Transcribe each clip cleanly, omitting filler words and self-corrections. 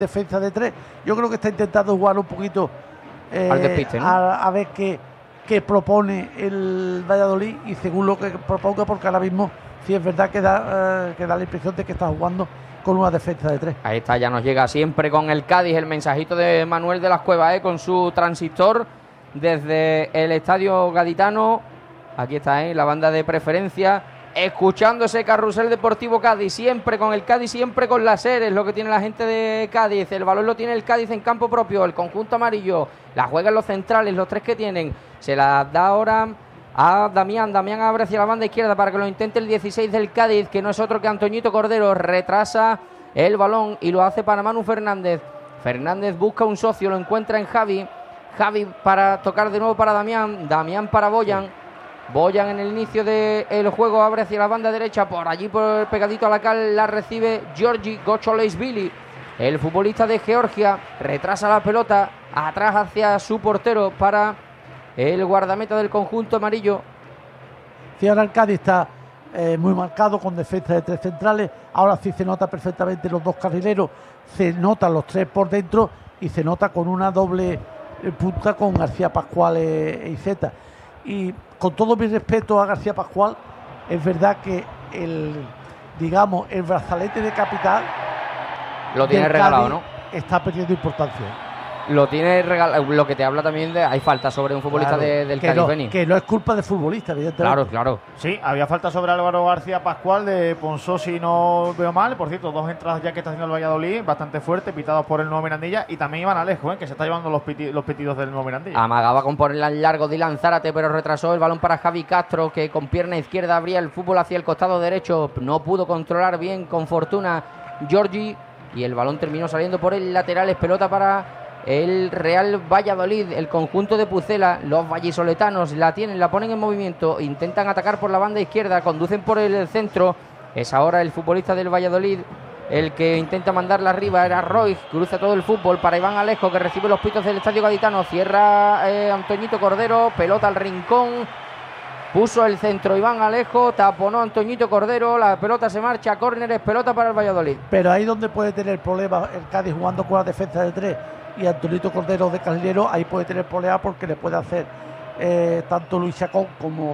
defensa de tres. Yo creo que está intentando jugar un poquito al despiste, ¿no? a ver qué propone el Valladolid y según lo que proponga, porque ahora mismo sí es verdad que da la impresión de que está jugando con una defensa de tres. Ahí está, ya nos llega siempre con el Cádiz el mensajito de Manuel de las Cuevas, con su transistor desde el Estadio Gaditano. Aquí está, la banda de preferencia, escuchando ese carrusel deportivo Cádiz, siempre con el Cádiz, siempre con las Eres, lo que tiene la gente de Cádiz. El balón lo tiene el Cádiz en campo propio, el conjunto amarillo, la juegan los centrales, los tres que tienen, se la da ahora a Damián abre hacia la banda izquierda para que lo intente el 16 del Cádiz, que no es otro que Antoñito Cordero, retrasa el balón y lo hace para Manu Fernández. Fernández busca un socio, lo encuentra en Javi para tocar de nuevo para Damián para Boyan en el inicio del juego, abre hacia la banda derecha, por allí por pegadito a la cal la recibe Georgi Gocholeishvili, el futbolista de Georgia, retrasa la pelota atrás hacia su portero para el guardameta del conjunto amarillo. Sí, ahora el Cádiz está muy marcado con defensa de tres centrales, ahora sí se nota perfectamente los dos carrileros, se notan los tres por dentro y se nota con una doble punta con García Pascual e Iceta. Y con todo mi respeto a García Pascual, es verdad que el brazalete de capitán lo tiene regalado, Cádiz, ¿no? Está perdiendo importancia. Lo tiene regalado, lo que te habla también de hay falta sobre un futbolista del Cádiz, Beni. Que no es culpa de futbolista, evidentemente. Claro. Sí, había falta sobre Álvaro García Pascual de Ponsó, si no veo mal. Por cierto, dos entradas ya que está haciendo el Valladolid, bastante fuerte, pitados por el nuevo Mirandilla. Y también Iván Alejo, que se está llevando los pitidos del nuevo Mirandilla. Amagaba con ponerla en largo Dylan Zárate, pero retrasó el balón para Javi Castro, que con pierna izquierda abría el fútbol hacia el costado derecho. No pudo controlar bien, con fortuna, Giorgi. Y el balón terminó saliendo por el lateral. Es pelota para el Real Valladolid, el conjunto de Pucela. Los vallisoletanos la ponen en movimiento, intentan atacar por la banda izquierda, conducen por el centro. Es ahora el futbolista del Valladolid el que intenta mandarla arriba, era Roy, cruza todo el fútbol para Iván Alejo, que recibe los pitos del Estadio Gaditano, cierra Antoñito Cordero, pelota al rincón, puso el centro Iván Alejo, taponó Antoñito Cordero, la pelota se marcha, córner, es pelota para el Valladolid. Pero ahí donde puede tener problemas el Cádiz jugando con la defensa de tres y Antonito Cordero de carrilero, ahí puede tener problemas porque le puede hacer tanto Luis Chacón como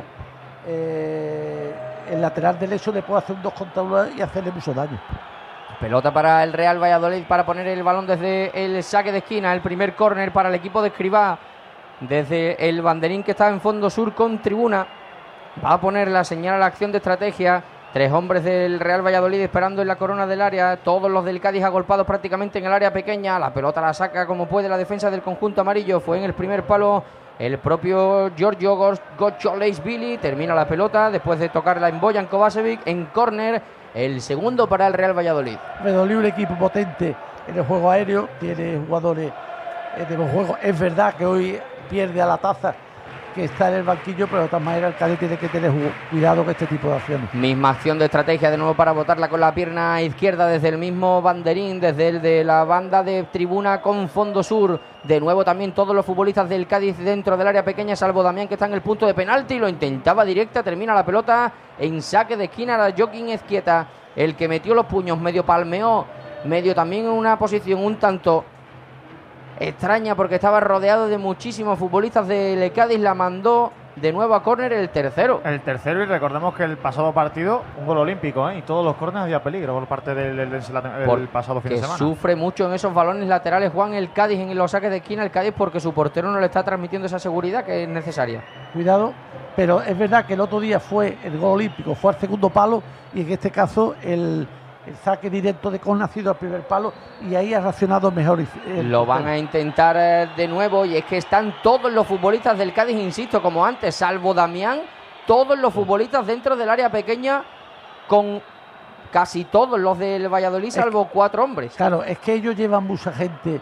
el lateral derecho, le puede hacer un 2 contra 1 y hacerle mucho daño. Pelota para el Real Valladolid para poner el balón desde el saque de esquina, el primer córner para el equipo de Escribá, desde el banderín que está en fondo sur con tribuna. Va a poner la señal a la acción de estrategia. Tres hombres del Real Valladolid esperando en la corona del área. Todos los del Cádiz agolpados prácticamente en el área pequeña. La pelota la saca como puede la defensa del conjunto amarillo. Fue en el primer palo el propio Giorgio Gocholeishvili. Termina la pelota después de tocarla en Boyan Kovacevic. En córner, el segundo para el Real Valladolid. Valladolid, un equipo potente en el juego aéreo. Tiene jugadores de los juegos. Es verdad que hoy pierde a la Taza, que está en el banquillo, pero de todas maneras el Cádiz tiene que tener cuidado con este tipo de acciones. Misma acción de estrategia de nuevo para botarla con la pierna izquierda desde el mismo banderín, desde el de la banda de tribuna con fondo sur. De nuevo también todos los futbolistas del Cádiz dentro del área pequeña, salvo Damián, que está en el punto de penalti, lo intentaba directa, termina la pelota en saque de esquina. La Joaquín Ezquieta, el que metió los puños, medio palmeó, medio también en una posición un tanto extraña porque estaba rodeado de muchísimos futbolistas del Cádiz. La mandó de nuevo a córner, el tercero. Y recordemos que el pasado partido, un gol olímpico, y todos los córneres había peligro por parte del pasado fin de semana. Sufre mucho en esos balones laterales, Juan, el Cádiz, en los saques de esquina, el Cádiz, porque su portero no le está transmitiendo esa seguridad que es necesaria. Cuidado, pero es verdad que el otro día fue el gol olímpico, fue al segundo palo, y en este caso el saque directo de Con ha sido al primer palo, y ahí ha reaccionado mejor. Lo van a intentar de nuevo, y es que están todos los futbolistas del Cádiz, insisto, como antes, salvo Damián, todos los futbolistas dentro del área pequeña, con casi todos los del Valladolid, salvo 4 hombres. Claro, es que ellos llevan mucha gente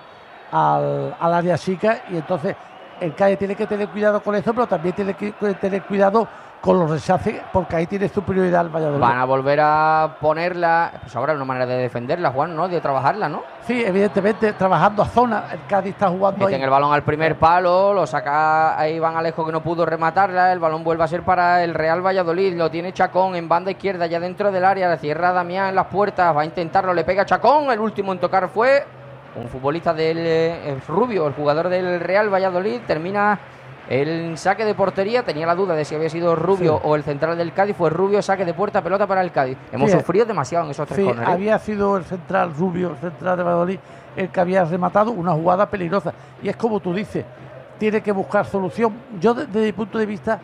al área chica, y entonces el Cádiz tiene que tener cuidado con eso, pero también tiene que tener cuidado con los rechaces, porque ahí tiene superioridad el Valladolid. Van a volver a ponerla, pues ahora es una manera de defenderla, Juan, ¿no? De trabajarla, ¿no? Sí, evidentemente, trabajando a zona. El Cádiz está jugando Meten el balón al primer palo, lo saca a Iván Alejo, que no pudo rematarla. El balón vuelve a ser para el Real Valladolid. Lo tiene Chacón en banda izquierda, ya dentro del área. Le cierra Damián las puertas, va a intentarlo, le pega Chacón. El último en tocar fue un futbolista del Rubio, el jugador del Real Valladolid, termina el saque de portería. Tenía la duda de si había sido Rubio o el central del Cádiz. Fue Rubio, saque de puerta, pelota para el Cádiz. Hemos sufrido demasiado en esos tres córneres. Había sido el central Rubio, el central de Valladolid, el que había rematado una jugada peligrosa. Y es como tú dices, tiene que buscar solución. Yo desde mi punto de vista,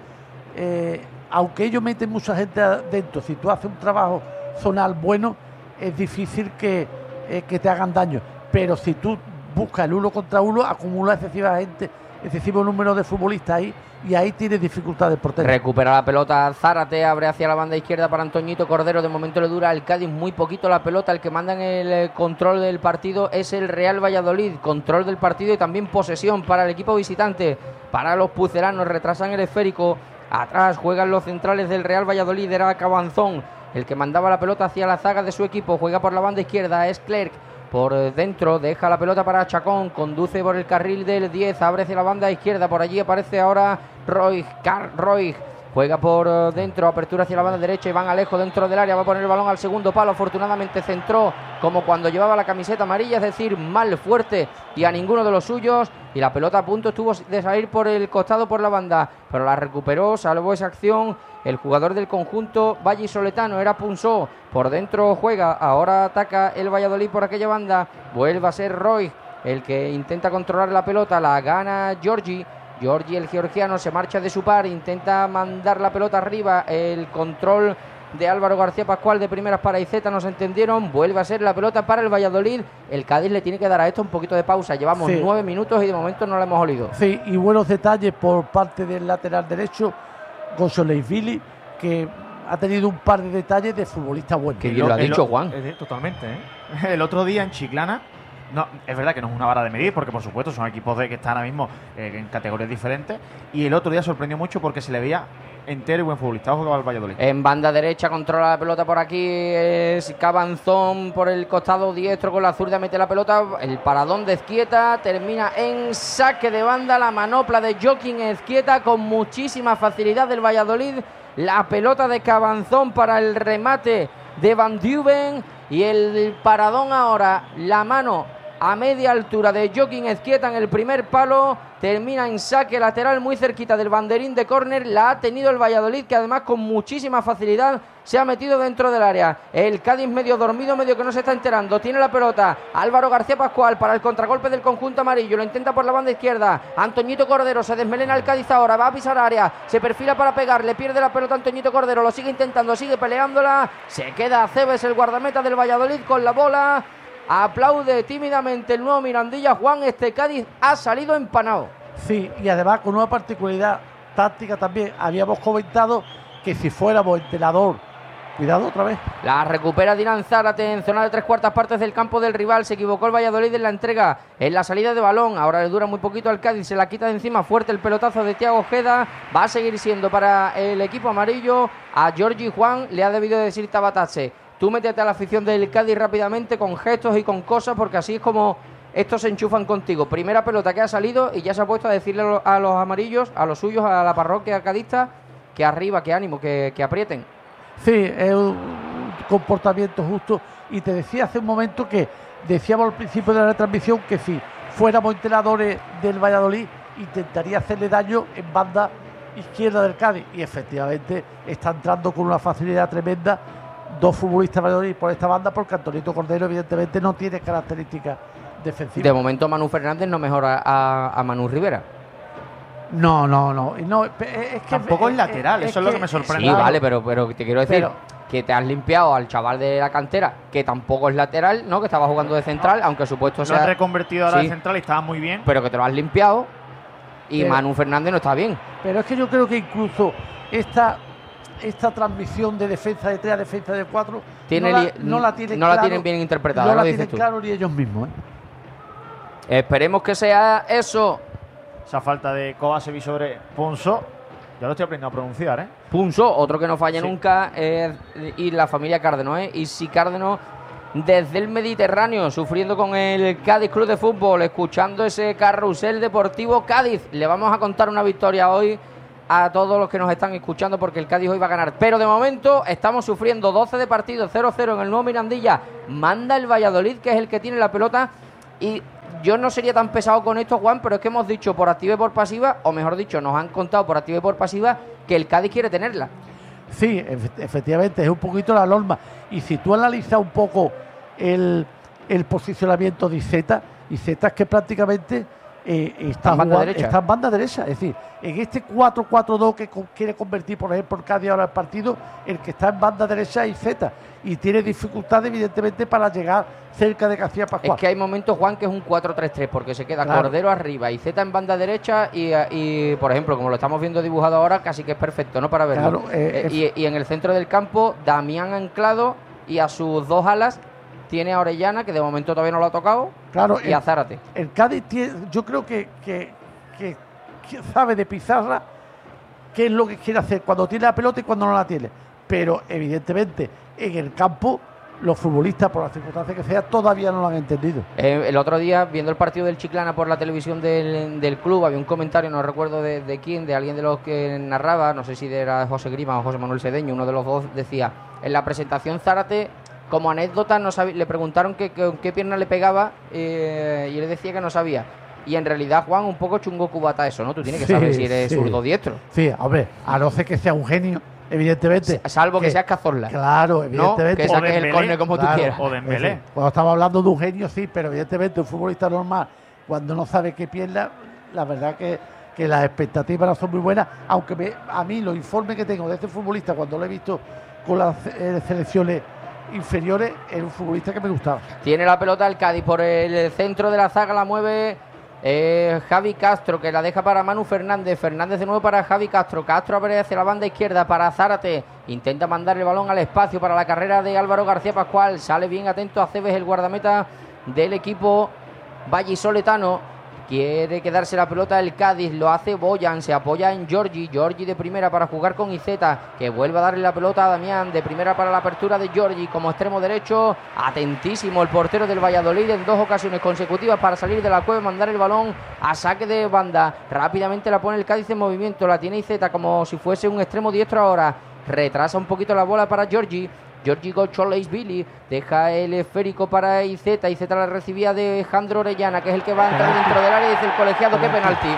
aunque ellos meten mucha gente adentro, si tú haces un trabajo zonal bueno, es difícil que te hagan daño. Pero si tú buscas el 1 contra 1, acumula excesivo número de futbolistas ahí, y ahí tienes dificultades por tener. Recupera la pelota Zárate, abre hacia la banda izquierda para Antoñito Cordero. De momento le dura al Cádiz muy poquito la pelota. El que manda en el control del partido es el Real Valladolid. Control del partido y también posesión para el equipo visitante. Para los pucelanos, retrasan el esférico. Atrás juegan los centrales del Real Valladolid. Era Cabanzón el que mandaba la pelota hacia la zaga de su equipo. Juega por la banda izquierda, es Clerc. Por dentro, deja la pelota para Chacón, conduce por el carril del 10, abre hacia la banda izquierda, por allí aparece ahora Roig, juega por dentro, apertura hacia la banda derecha, Iván Alejo dentro del área, va a poner el balón al segundo palo, afortunadamente centró como cuando llevaba la camiseta amarilla, es decir, mal, fuerte y a ninguno de los suyos, y la pelota a punto estuvo de salir por el costado por la banda, pero la recuperó, salvó esa acción el jugador del conjunto vallisoletano, era Punzó. Por dentro juega, ahora ataca el Valladolid por aquella banda, vuelve a ser Roy el que intenta controlar la pelota, la gana Giorgi, el georgiano se marcha de su par, intenta mandar la pelota arriba, el control de Álvaro García Pascual de primeras para Iceta, no se entendieron, vuelve a ser la pelota para el Valladolid, el Cádiz le tiene que dar a esto un poquito de pausa, llevamos 9 minutos y de momento no la hemos olido. Sí, y buenos detalles por parte del lateral derecho, González-Vili, que ha tenido un par de detalles de futbolista bueno. Que bien lo ha dicho Juan. Totalmente, ¿eh? El otro día en Chiclana, no, es verdad que no es una vara de medir, porque por supuesto son equipos que están ahora mismo en categorías diferentes, y el otro día sorprendió mucho porque se le veía entero y buen futbolista. Jugaba el Valladolid. En banda derecha controla la pelota por aquí, es Cabanzón por el costado diestro con la zurda, mete la pelota, el paradón de Ezquieta, termina en saque de banda, la manopla de Joaquín Ezquieta con muchísima facilidad del Valladolid, la pelota de Cabanzón para el remate de Van Duven y el paradón ahora, la mano a media altura de Joaquín Ezquieta en el primer palo, termina en saque lateral muy cerquita del banderín de córner, la ha tenido el Valladolid, que además con muchísima facilidad se ha metido dentro del área. El Cádiz medio dormido, medio que no se está enterando, tiene la pelota Álvaro García Pascual para el contragolpe del conjunto amarillo, lo intenta por la banda izquierda, Antoñito Cordero, se desmelena el Cádiz ahora, va a pisar área, se perfila para pegarle, pierde la pelota Antoñito Cordero, lo sigue intentando, sigue peleándola, se queda Cebes, el guardameta del Valladolid, con la bola. Aplaude tímidamente el nuevo Mirandilla. Juan, este Cádiz ha salido empanado. Sí, y además con una particularidad táctica también. Habíamos comentado que si fuéramos entrenador, cuidado otra vez. La recupera Dinan Zárate en zona de 3/4 partes del campo del rival. Se equivocó el Valladolid en la entrega, en la salida de balón. Ahora le dura muy poquito al Cádiz, se la quita de encima. Fuerte el pelotazo de Thiago Ojeda. Va a seguir siendo para el equipo amarillo. A Giorgi Juan le ha debido decir Tabatase: tú métete a la afición del Cádiz rápidamente con gestos y con cosas, porque así es como estos se enchufan contigo. Primera pelota que ha salido y ya se ha puesto a decirle a los amarillos, a los suyos, a la parroquia cadista, que arriba, que ánimo, que aprieten. Sí, es un comportamiento justo. Y te decía hace un momento que decíamos al principio de la retransmisión que si fuéramos entrenadores del Valladolid intentaría hacerle daño en banda izquierda del Cádiz. Y efectivamente está entrando con una facilidad tremenda dos futbolistas Valladolid por esta banda, porque Antonito Cordero evidentemente no tiene características defensivas. De momento Manu Fernández no mejora a Manu Rivera. No, es que tampoco es lateral, eso es lo que me sorprende. Sí, vale, pero te quiero decir que te has limpiado al chaval de la cantera, que tampoco es lateral, ¿no? Que estaba jugando de central, aunque supuesto sea. Lo has reconvertido ahora de central y estaba muy bien. Pero que te lo has limpiado y Manu Fernández no está bien. Pero es que yo creo que incluso esta transmisión de defensa de 3 a defensa de 4 no la tienen bien interpretada. No la tienen claro ni ellos mismos. Esperemos que sea eso. Esa falta de Kovacevic sobre Punzó. Ya lo estoy aprendiendo a pronunciar, Punzó, otro que no falla nunca, y la familia Cárdeno, Y si Cárdeno desde el Mediterráneo, sufriendo con el Cádiz Club de Fútbol, escuchando ese carrusel deportivo Cádiz. Le vamos a contar una victoria hoy a todos los que nos están escuchando, porque el Cádiz hoy va a ganar. Pero de momento estamos sufriendo 12 de partido, 0-0 en el nuevo Mirandilla. Manda el Valladolid, que es el que tiene la pelota Y yo no sería tan pesado con esto, Juan, pero es que hemos dicho por activa y por pasiva, o mejor dicho, nos han contado por activa y por pasiva que el Cádiz quiere tenerla. Sí, efectivamente, es un poquito la norma. Y si tú analizas un poco el posicionamiento de Iceta es que prácticamente está en banda derecha. Es decir, en este 4-4-2 que quiere convertir, por ejemplo, el Cádiz ahora el partido, el que está en banda derecha es Iceta. Y tiene dificultad, evidentemente, para llegar cerca de García Pascual. Es que hay momentos, Juan, que es un 4-3-3, porque se queda Cordero arriba, Iceta en banda derecha y, por ejemplo, como lo estamos viendo dibujado ahora, casi que es perfecto, ¿no? Para verlo. Claro, y en el centro del campo, Damián anclado y a sus dos alas tiene a Orellana, que de momento todavía no lo ha tocado, claro, y a Zárate. El Cádiz yo creo que sabe de pizarra qué es lo que quiere hacer cuando tiene la pelota y cuando no la tiene. Pero, evidentemente, en el campo, los futbolistas, por las circunstancias que sea, todavía no lo han entendido. El otro día, viendo el partido del Chiclana por la televisión del club, había un comentario, no recuerdo de quién, de alguien de los que narraba, no sé si era José Grima o José Manuel Sedeño, uno de los dos, decía, en la presentación Zárate, como anécdota, le preguntaron qué pierna le pegaba y él decía que no sabía. Y en realidad, Juan, un poco chungo cubata eso, ¿no? Tú tienes que saber si eres zurdo o diestro. Sí, hombre, a no ser que sea un genio, evidentemente. Salvo que seas Cazorla. Claro, evidentemente. ¿No? Que saques el córner como tú quieras. O Dembélé. Cuando estamos hablando de un genio, sí, pero evidentemente un futbolista normal, cuando no sabe qué pierna, la verdad que las expectativas no son muy buenas, aunque a mí los informes que tengo de este futbolista, cuando lo he visto con las selecciones inferiores, era un futbolista que me gustaba. Tiene la pelota el Cádiz por el centro de la zaga, la mueve Javi Castro, que la deja para Manu Fernández. Fernández de nuevo para Javi Castro. Castro abre hacia la banda izquierda para Zárate. Intenta mandar el balón al espacio para la carrera de Álvaro García Pascual. Sale bien atento a Cebes, el guardameta del equipo vallisoletano. Quiere quedarse la pelota el Cádiz, lo hace Boyan, se apoya en Giorgi de primera para jugar con Iceta, que vuelve a darle la pelota a Damián, de primera para la apertura de Giorgi como extremo derecho, atentísimo el portero del Valladolid en 2 ocasiones consecutivas para salir de la cueva y mandar el balón a saque de banda. Rápidamente la pone el Cádiz en movimiento, la tiene Iceta como si fuese un extremo diestro ahora, retrasa un poquito la bola para Giorgi Gocholeisvili, deja el esférico para Iceta la recibía de Jandro Orellana, que es el que va a entrar dentro del área, y dice el colegiado que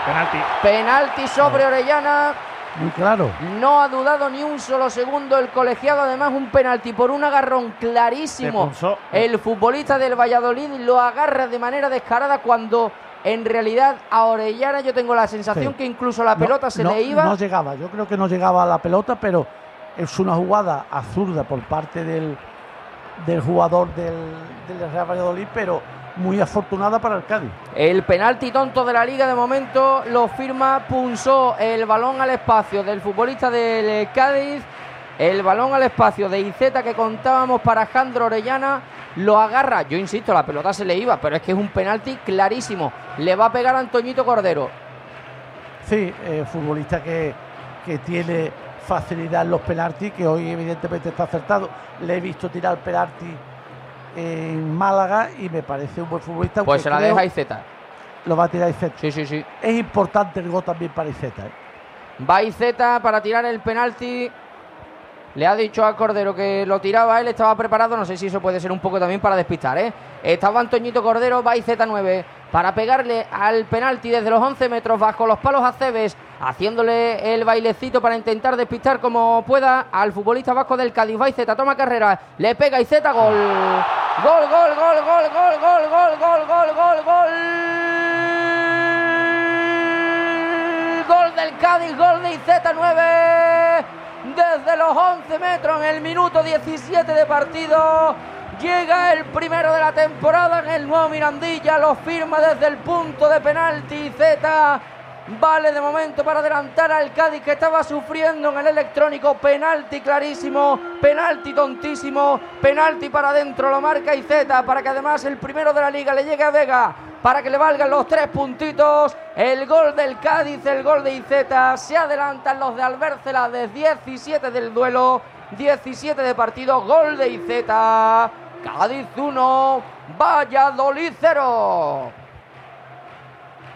penalti sobre Orellana. Muy claro. No ha dudado ni un solo segundo el colegiado, además un penalti por un agarrón clarísimo. El futbolista del Valladolid lo agarra de manera descarada cuando en realidad a Orellana yo tengo la sensación que incluso la pelota le iba. No llegaba, yo creo que no llegaba a la pelota, pero es una jugada absurda por parte del jugador del Real Valladolid, pero muy afortunada para el Cádiz. El penalti tonto de la Liga de momento lo firma Punzó. El balón al espacio del futbolista del Cádiz, el balón al espacio de Iceta que contábamos para Jandro Orellana, lo agarra. Yo insisto, la pelota se le iba, pero es que es un penalti clarísimo. Le va a pegar a Antoñito Cordero. Sí, futbolista que tiene facilidad en los penaltis, que hoy evidentemente está acertado. Le he visto tirar penalti en Málaga y me parece un buen futbolista. Pues se la deja Iceta. Lo va a tirar Iceta. Sí. Es importante el gol también para Iceta. Va Iceta para tirar el penalti. Le ha dicho a Cordero que lo tiraba, él estaba preparado, no sé si eso puede ser un poco también para despistar, Estaba Antoñito Cordero, va Iceta 9 para pegarle al penalti desde los 11 metros bajo los palos a Cebes, haciéndole el bailecito para intentar despistar como pueda al futbolista vasco del Cádiz. Va Iceta, toma carrera, le pega Iceta, gol. Gol del Cádiz, gol de Iceta 9. Desde los 11 metros en el minuto 17 de partido llega el primero de la temporada en el nuevo Mirandilla, lo firma desde el punto de penalti Iceta. Vale de momento para adelantar al Cádiz, que estaba sufriendo en el electrónico. Penalti clarísimo, penalti tontísimo, penalti para adentro, lo marca Iceta para que además el primero de la Liga le llegue a Vega, para que le valgan los 3 puntitos. El gol del Cádiz, el gol de Iceta. Se adelantan los de Albércela de 17 del duelo, 17 de partido. Gol de Iceta. Cádiz 1, Valladolid 0.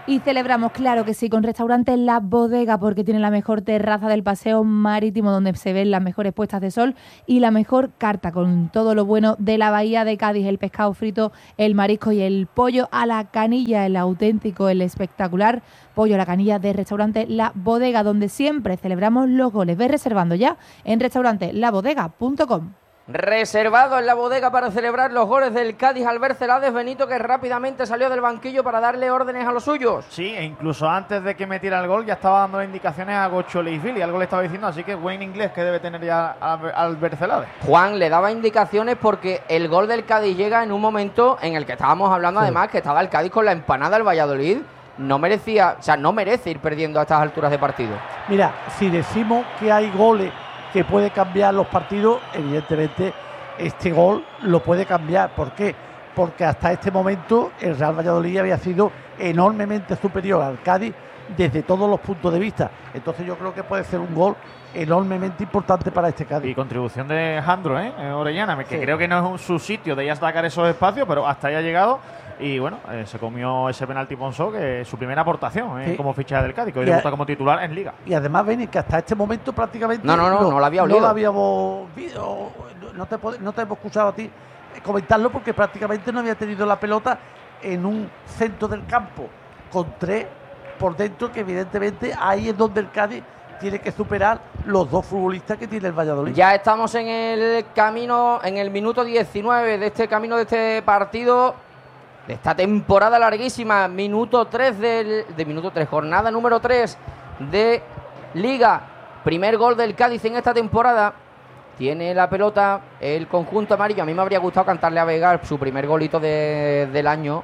Y celebramos, claro que sí, con Restaurante La Bodega, porque tiene la mejor terraza del paseo marítimo donde se ven las mejores puestas de sol y la mejor carta con todo lo bueno de la bahía de Cádiz, el pescado frito, el marisco y el pollo a la canilla, el auténtico, el espectacular pollo a la canilla de Restaurante La Bodega, donde siempre celebramos los goles. Ve reservando ya en restaurantelabodega.com. Reservado en La Bodega para celebrar los goles del Cádiz, Albert Celades Benito, que rápidamente salió del banquillo para darle órdenes a los suyos. Sí, e incluso antes de que metiera el gol ya estaba dando indicaciones a Gocho Leisville y algo le estaba diciendo, así que buen inglés que debe tener ya Albert Celades. Juan le daba indicaciones porque el gol del Cádiz llega en un momento en el que estábamos hablando, además, que estaba el Cádiz con la empanada del Valladolid. No merece ir perdiendo a estas alturas de partido. Mira, si decimos que hay goles que puede cambiar los partidos, evidentemente este gol lo puede cambiar. ¿Por qué? Porque hasta este momento el Real Valladolid había sido enormemente superior al Cádiz desde todos los puntos de vista. Entonces yo creo que puede ser un gol enormemente importante para este Cádiz. Y contribución de Jandro, Orellana, que creo que no es su sitio de ya sacar esos espacios, pero hasta ahí ha llegado. Y bueno, se comió ese penalti Ponsó, que es su primera aportación como fichaje del Cádiz, que hoy debuta como titular en Liga. Y además, Beni, que hasta este momento prácticamente no la había olido. No la habíamos visto, no te hemos escuchado a ti comentarlo, porque prácticamente no había tenido la pelota en un centro del campo con 3 por dentro, que evidentemente ahí es donde el Cádiz tiene que superar los 2 futbolistas que tiene el Valladolid. Ya estamos en el camino, en el minuto 19 de este camino, de este partido, de esta temporada larguísima. Minuto 3 jornada número 3 de Liga. Primer gol del Cádiz en esta temporada. Tiene la pelota el conjunto amarillo. A mí me habría gustado cantarle a Vega su primer golito del año,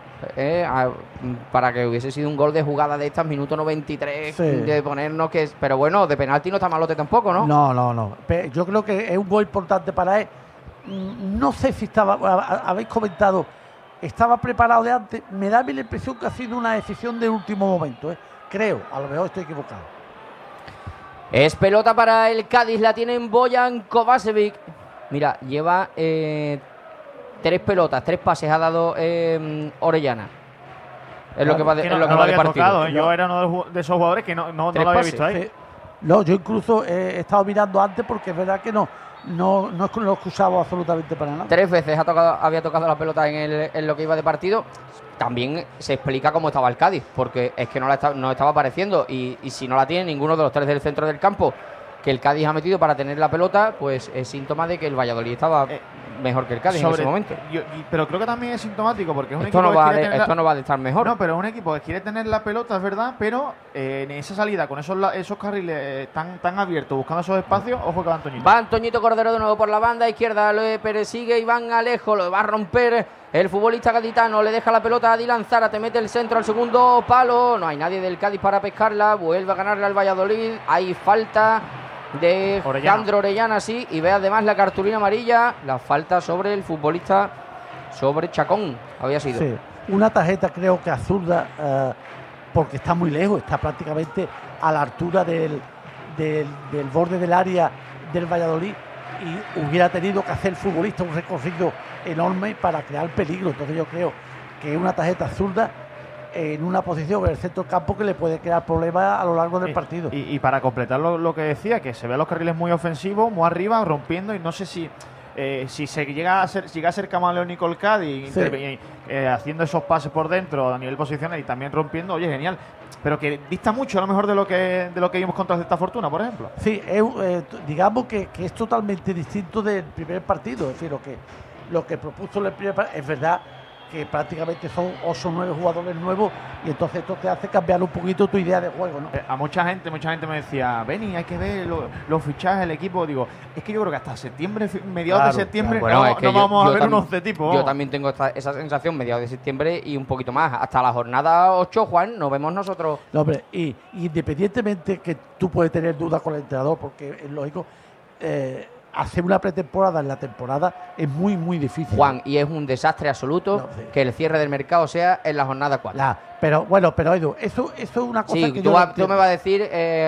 para que hubiese sido un gol de jugada de estas, minuto 93, sí. De ponernos que... Pero bueno, de penalti no está malote tampoco, ¿no? No. Yo creo que es un gol importante para él. No sé si habéis comentado, estaba preparado de antes. Me da la impresión que ha sido una decisión de último momento, Creo, a lo mejor estoy equivocado. Es pelota para el Cádiz, la tiene en Bojan Kovacevic. Mira, lleva 3 pelotas, 3 pases ha dado Orellana. Es lo que va de partido. Tocado, yo era uno de esos jugadores que no lo había visto ahí. No, yo incluso he estado mirando antes, porque es verdad que no lo excusaba absolutamente para nada. 3 veces había tocado la pelota en lo que iba de partido. También se explica cómo estaba el Cádiz, porque es que no estaba apareciendo, y si no la tiene ninguno de los 3 del centro del campo que el Cádiz ha metido para tener la pelota, pues es síntoma de que el Valladolid estaba mejor que el Cádiz en ese momento. Pero creo que también es sintomático, porque es un esto equipo esto no va a estar mejor. No, pero es un equipo que quiere tener la pelota, es verdad, pero en esa salida con esos carriles tan abiertos, buscando esos espacios, ojo que va Antoñito. Va Antoñito Cordero de nuevo por la banda izquierda, lo persigue Iván Alejo, lo va a romper el futbolista gaditano, le deja la pelota a Dylan Zara, te mete el centro al segundo palo, no hay nadie del Cádiz para pescarla, vuelve a ganarle al Valladolid, hay falta de Jandro Orellana, sí, y ve además la cartulina amarilla, la falta sobre el futbolista, sobre Chacón, había sido. Sí, una tarjeta creo que azurda, porque está muy lejos, está prácticamente a la altura del borde del área del Valladolid, y hubiera tenido que hacer el futbolista un recorrido enorme para crear peligro. Entonces yo creo que es una tarjeta zurda en una posición en el centro del campo que le puede crear problemas a lo largo del partido. Y para completar lo que decía, que se ve a los carriles muy ofensivos, muy arriba, rompiendo, y no sé si se llega a ser camaleónico el Cádiz, sí, haciendo esos pases por dentro a nivel posicional y también rompiendo, oye, genial. Pero que dista mucho a lo mejor de lo que vimos contra esta Fortuna, por ejemplo. Sí, digamos que es totalmente distinto del primer partido. Es decir, lo que propuso el primer partido, es verdad que prácticamente son 8 o 9 jugadores nuevos, y entonces esto te hace cambiar un poquito tu idea de juego, ¿no? A mucha gente me decía, Beni, hay que ver los fichajes del equipo. Digo, es que yo creo que hasta septiembre, mediados de septiembre, no vamos a ver un 11 tipo. Yo también tengo esa sensación, mediados de septiembre y un poquito más. Hasta la jornada 8, Juan, nos vemos nosotros. No, hombre, y independientemente que tú puedes tener dudas con el entrenador, porque es lógico, hacer una pretemporada en la temporada es muy, muy difícil. Juan, y es un desastre absoluto que el cierre del mercado sea en la jornada 4. Pero Edu, eso es una cosa que tú me vas a decir...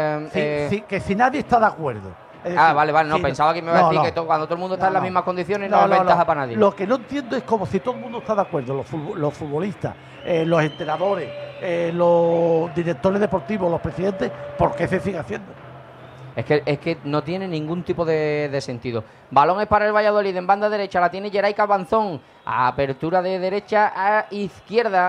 que si nadie está de acuerdo. Decir, vale, no, pensaba que me iba a decir que cuando todo el mundo está en las mismas condiciones no es ventaja para nadie. Lo que no entiendo es como si todo el mundo está de acuerdo, los futbolistas, los entrenadores, los directores deportivos, los presidentes, por qué se sigue haciendo. Es que no tiene ningún tipo de sentido. Balón es para el Valladolid en banda derecha. La tiene Yeraica Banzón. Apertura de derecha a izquierda.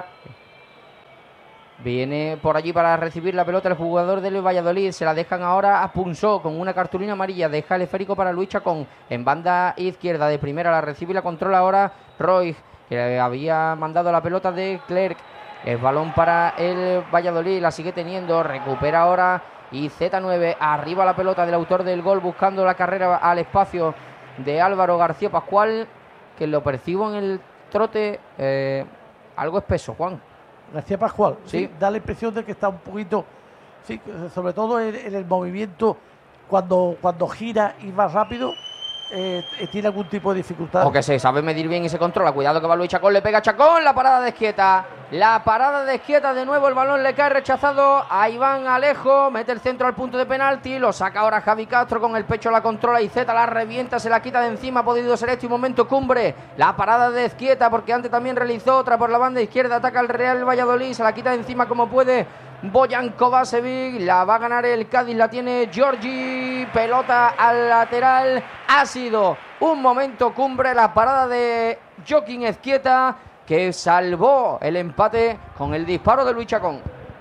Viene por allí para recibir la pelota el jugador del Valladolid. Se la dejan ahora a Punzó con una cartulina amarilla. Deja el esférico para Luis Chacón. En banda izquierda de primera la recibe y la controla ahora Roy, que había mandado la pelota de Clerc. Es balón para el Valladolid. La sigue teniendo. Recupera ahora y Z9, arriba la pelota del autor del gol, buscando la carrera al espacio de Álvaro García Pascual, que lo percibo en el trote algo espeso, Juan. García Pascual, sí, da la impresión de que está un poquito, sí, sobre todo en el movimiento, cuando gira y va rápido, tiene algún tipo de dificultad. O que se sabe medir bien y se controla. Cuidado que va Luis Chacón, le pega a Chacón, la parada de Esquieta. La parada de Esquieta, de nuevo el balón le cae rechazado a Iván Alejo, mete el centro al punto de penalti, lo saca ahora Javi Castro, con el pecho la controla y Zeta la revienta, se la quita de encima. Ha podido ser este un momento cumbre, la parada de Esquieta, porque antes también realizó otra por la banda izquierda, ataca al Real Valladolid, se la quita de encima como puede Bojan Kovacevic, la va a ganar el Cádiz, la tiene Giorgi, pelota al lateral. Ha sido un momento cumbre la parada de Joaquín Esquieta, que salvó el empate con el disparo de Luis Chacón.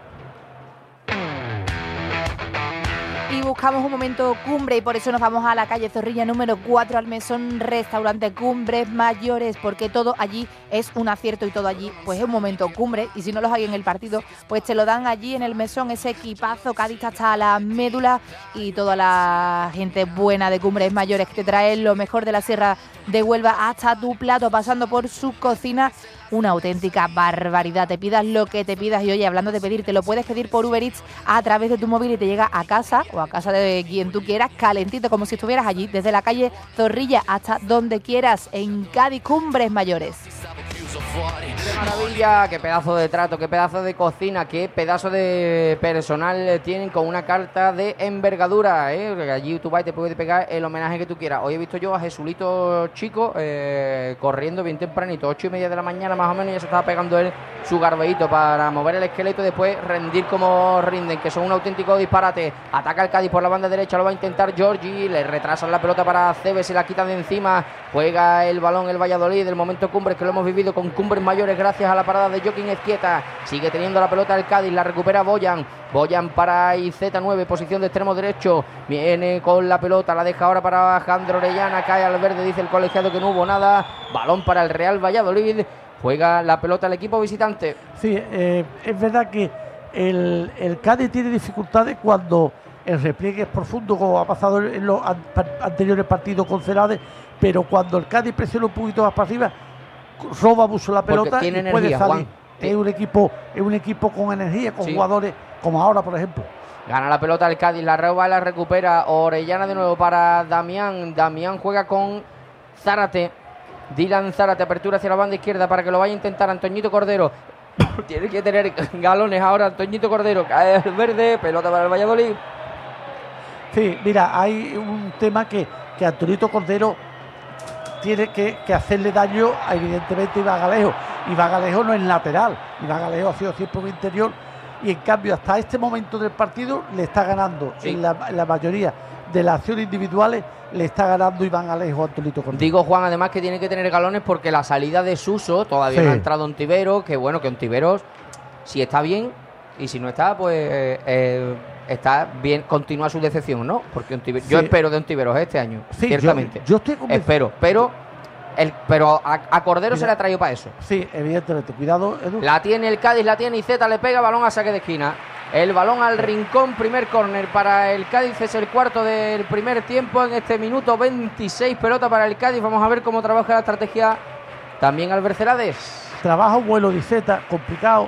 Y buscamos un momento cumbre y por eso nos vamos a la calle Zorrilla número 4, al mesón restaurante Cumbres Mayores, porque todo allí es un acierto y todo allí pues es un momento cumbre, y si no los hay en el partido pues te lo dan allí en el mesón, ese equipazo Cádiz hasta la médula, y toda la gente buena de Cumbres Mayores que te trae lo mejor de la Sierra de Huelva hasta tu plato, pasando por su cocina. Una auténtica barbaridad, te pidas lo que te pidas. Y oye, hablando de pedir, te lo puedes pedir por Uber Eats a través de tu móvil y te llega a casa o a casa de quien tú quieras, calentito, como si estuvieras allí, desde la calle Zorrilla hasta donde quieras, en Cádiz. Cumbres Mayores. ¡Qué maravilla! ¡Qué pedazo de trato! ¡Qué pedazo de cocina! ¡Qué pedazo de personal tienen, con una carta de envergadura! Allí tú vas y te puedes pegar el homenaje que tú quieras. Hoy he visto yo a Jesulito Chico corriendo bien tempranito, 8:30 de la mañana más o menos, y ya se estaba pegando él su garbeíto para mover el esqueleto y después rendir como rinden, que son un auténtico disparate. Ataca el Cádiz por la banda derecha, lo va a intentar Giorgi, le retrasan la pelota para Cebes, se la quitan de encima, juega el balón el Valladolid. El momento cumbre que lo hemos vivido con Cumbres Mayores gracias a la parada de Joaquín Esquieta. Sigue teniendo la pelota el Cádiz, la recupera Boyan para Z9, posición de extremo derecho, viene con la pelota, la deja ahora para Jandro Orellana, cae al verde, dice el colegiado que no hubo nada. Balón para el Real Valladolid, juega la pelota el equipo visitante. Sí, es verdad que el Cádiz tiene dificultades cuando el repliegue es profundo, como ha pasado en los anteriores partidos con Celades, pero cuando el Cádiz presiona un poquito más para arriba, roba mucho la pelota y energía, puede salir. Juan. Es un equipo con energía, con jugadores como ahora, por ejemplo. Gana la pelota el Cádiz, la roba, la recupera Orellana de nuevo para Damián. Damián juega con Zárate. Dylan Zárate, apertura hacia la banda izquierda para que lo vaya a intentar Antoñito Cordero. Tiene que tener galones ahora Antoñito Cordero. Cae el verde, pelota para el Valladolid. Sí, mira, hay un tema que Antoñito Cordero tiene que hacerle daño a, evidentemente, Iván Alejo. Iván Alejo no es lateral, Iván Alejo ha sido siempre un interior, y en cambio hasta este momento del partido le está ganando, sí, en la mayoría de las acciones individuales le está ganando Iván Alejo a Antoñito Cordero. Digo, Juan, además que tiene que tener galones porque la salida de Suso todavía no ha entrado Ontiveros, que bueno, que Ontiveros si está bien, y si no está, pues está bien, continúa su decepción, ¿no? Porque yo espero de Ontiveros este año, ciertamente. Yo estoy convencido. Espero, pero a Cordero se le ha traído para eso. Sí, evidentemente. Cuidado, Edu. La tiene el Cádiz, la tiene Iceta, le pega, balón a saque de esquina. El balón al rincón, primer córner para el Cádiz, es el cuarto del primer tiempo en este minuto 26, pelota para el Cádiz. Vamos a ver cómo trabaja la estrategia también Albert Celades. Trabaja un vuelo de Iceta, complicado.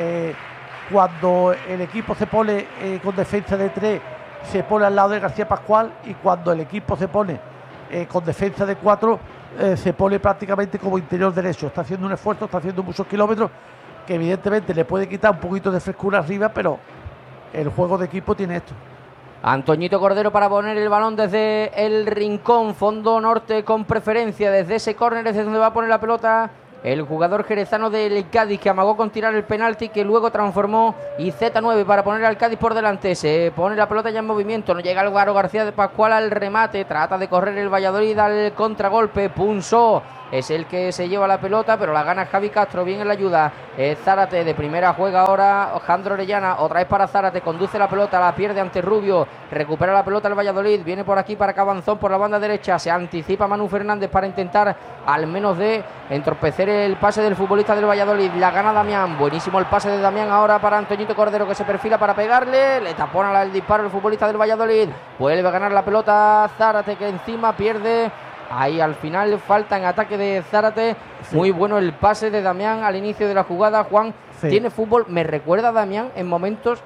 Cuando el equipo se pone con defensa de 3, se pone al lado de García Pascual, y cuando el equipo se pone con defensa de 4, se pone prácticamente como interior derecho. Está haciendo un esfuerzo, está haciendo muchos kilómetros, que evidentemente le puede quitar un poquito de frescura arriba, pero el juego de equipo tiene esto. Antoñito Cordero para poner el balón desde el rincón, fondo norte con preferencia, desde ese córner, desde donde va a poner la pelota el jugador jerezano del Cádiz, que amagó con tirar el penalti, que luego transformó y Z9 para poner al Cádiz por delante. Se pone la pelota ya en movimiento, no llega Álvaro García de Pascual al remate, trata de correr el Valladolid al contragolpe. Punso es el que se lleva la pelota, pero la gana Javi Castro, bien en la ayuda. Zárate de primera, juega ahora Jandro Orellana, otra vez para Zárate, conduce la pelota, la pierde ante Rubio, recupera la pelota el Valladolid, viene por aquí para Cabanzón por la banda derecha, se anticipa Manu Fernández para intentar al menos de entorpecer el pase del futbolista del Valladolid. La gana Damián, buenísimo el pase de Damián ahora para Antoñito Cordero, que se perfila para pegarle, le tapona el disparo el futbolista del Valladolid, vuelve a ganar la pelota Zárate, que encima pierde. Ahí al final falta en ataque de Zárate. Sí. Muy bueno el pase de Damián al inicio de la jugada. Juan, sí, tiene fútbol. Me recuerda a Damián en momentos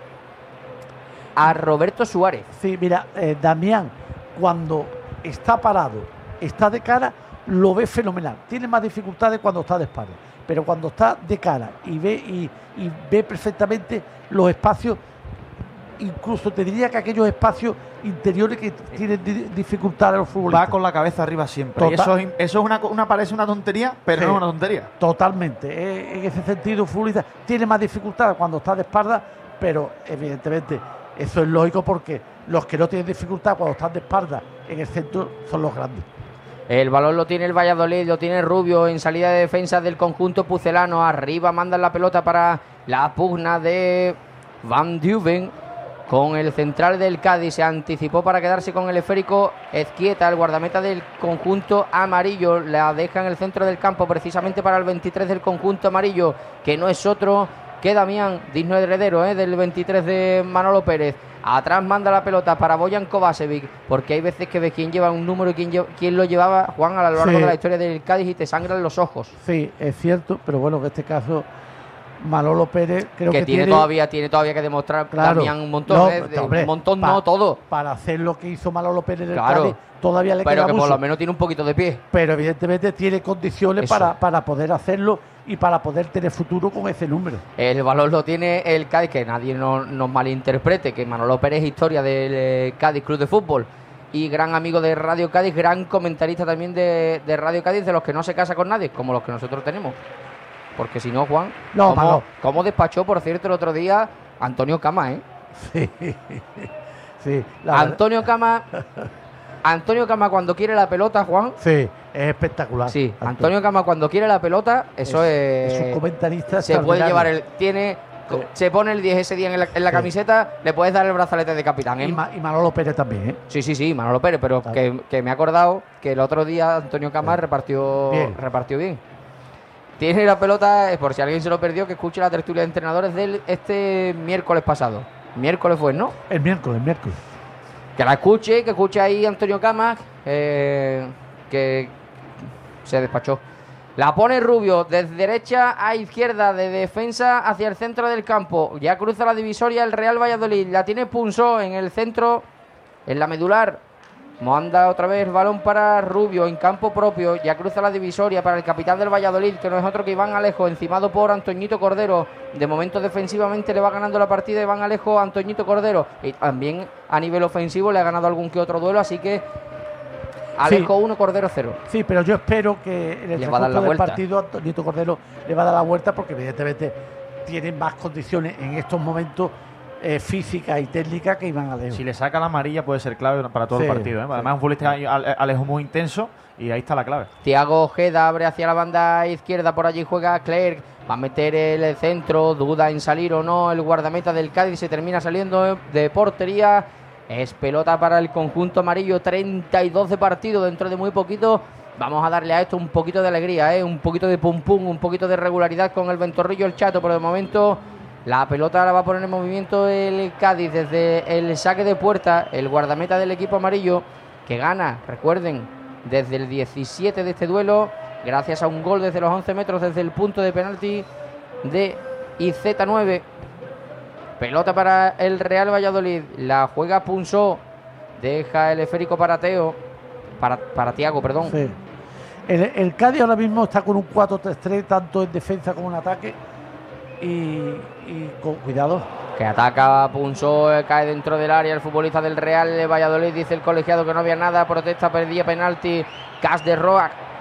a Roberto Suárez. Sí, mira, Damián, cuando está parado, está de cara, lo ve fenomenal. Tiene más dificultades cuando está de espalda, pero cuando está de cara y ve perfectamente los espacios, incluso te diría que aquellos espacios interiores que tienen dificultad a los futbolistas. Va con la cabeza arriba siempre. Y eso es parece una tontería, pero sí, no es una tontería. Totalmente. En ese sentido, el futbolista tiene más dificultad cuando está de espalda, pero evidentemente eso es lógico, porque los que no tienen dificultad cuando están de espalda en el centro son los grandes. El balón lo tiene el Valladolid, lo tiene Rubio en salida de defensa del conjunto pucelano. Arriba mandan la pelota para la pugna de Van Duven. Con el central del Cádiz, se anticipó para quedarse con el esférico Ezquieta, el guardameta del conjunto amarillo. La deja en el centro del campo precisamente para el 23 del conjunto amarillo, que no es otro que Damián, digno heredero del 23 de Manolo Pérez. Atrás manda la pelota para Bojan Kovačević, porque hay veces que ves quién lleva un número y quién lo llevaba, Juan, a lo largo de la historia del Cádiz, y te sangran los ojos. Sí, es cierto, pero bueno, en este caso Manolo Pérez creo que tiene todavía que demostrar, claro, también un montón, hombre, un montón no todo. Para hacer lo que hizo Manolo Pérez en el Cádiz, todavía le queda mucho. Pero que por lo menos tiene un poquito de pie. Pero evidentemente tiene condiciones para poder hacerlo y para poder tener futuro con ese número. El valor lo tiene el Cádiz, que nadie nos malinterprete, que Manolo Pérez es historia del Cádiz Club de Fútbol y gran amigo de Radio Cádiz, gran comentarista también de Radio Cádiz, de los que no se casa con nadie, como los que nosotros tenemos. Porque si no, Juan, ¿cómo despachó, por cierto, el otro día Antonio Cama, Sí, sí. Antonio Cama cuando quiere la pelota, Juan. Sí, es espectacular. Sí, Antonio Cama cuando quiere la pelota, eso es un comentarista. Se puede llevar se pone el 10 ese día en la camiseta, le puedes dar el brazalete de capitán. Y Manolo Pérez también, Sí, Manolo Pérez, pero claro, que me he acordado que el otro día Antonio Cama repartió bien. Tiene la pelota, por si alguien se lo perdió, que escuche la tertulia de entrenadores de este miércoles pasado. Miércoles fue, ¿no? El miércoles. Que la escuche, ahí Antonio Cama, que se despachó. La pone Rubio desde derecha a izquierda, de defensa hacia el centro del campo. Ya cruza la divisoria el Real Valladolid. La tiene Punso en el centro, en la medular. Manda otra vez el balón para Rubio en campo propio. Ya cruza la divisoria para el capitán del Valladolid, que no es otro que Iván Alejo, encimado por Antoñito Cordero. De momento defensivamente le va ganando la partida Iván Alejo a Antoñito Cordero. Y también a nivel ofensivo le ha ganado algún que otro duelo, así que Alejo 1, Cordero 0. Sí, pero yo espero que en el transcurso del partido Antoñito Cordero le va a dar la vuelta, porque evidentemente tiene más condiciones en estos momentos física y técnica que Iván Alejo. Si le saca la amarilla puede ser clave para todo el partido. Además, un futbolista Alejo muy intenso, y ahí está la clave. Thiago Ojeda abre hacia la banda izquierda, por allí juega Clerc, va a meter el centro, duda en salir o no el guardameta del Cádiz, se termina saliendo de portería. Es pelota para el conjunto amarillo, 32 de partido, dentro de muy poquito vamos a darle a esto un poquito de alegría, un poquito de pum pum, un poquito de regularidad con el Ventorrillo, el Chato. Pero de momento la pelota la va a poner en movimiento el Cádiz desde el saque de puerta, el guardameta del equipo amarillo, que gana, recuerden, desde el 17 de este duelo, gracias a un gol desde los 11 metros, desde el punto de penalti de IZ9. Pelota para el Real Valladolid, la juega Punso, deja el esférico para Thiago, perdón. Sí. El Cádiz ahora mismo está con un 4-3-3, tanto en defensa como en ataque. Y con cuidado. Que ataca Punso, cae dentro del área el futbolista del Real Valladolid. Dice el colegiado que no había nada, protesta, perdía penalti. Cas de Roa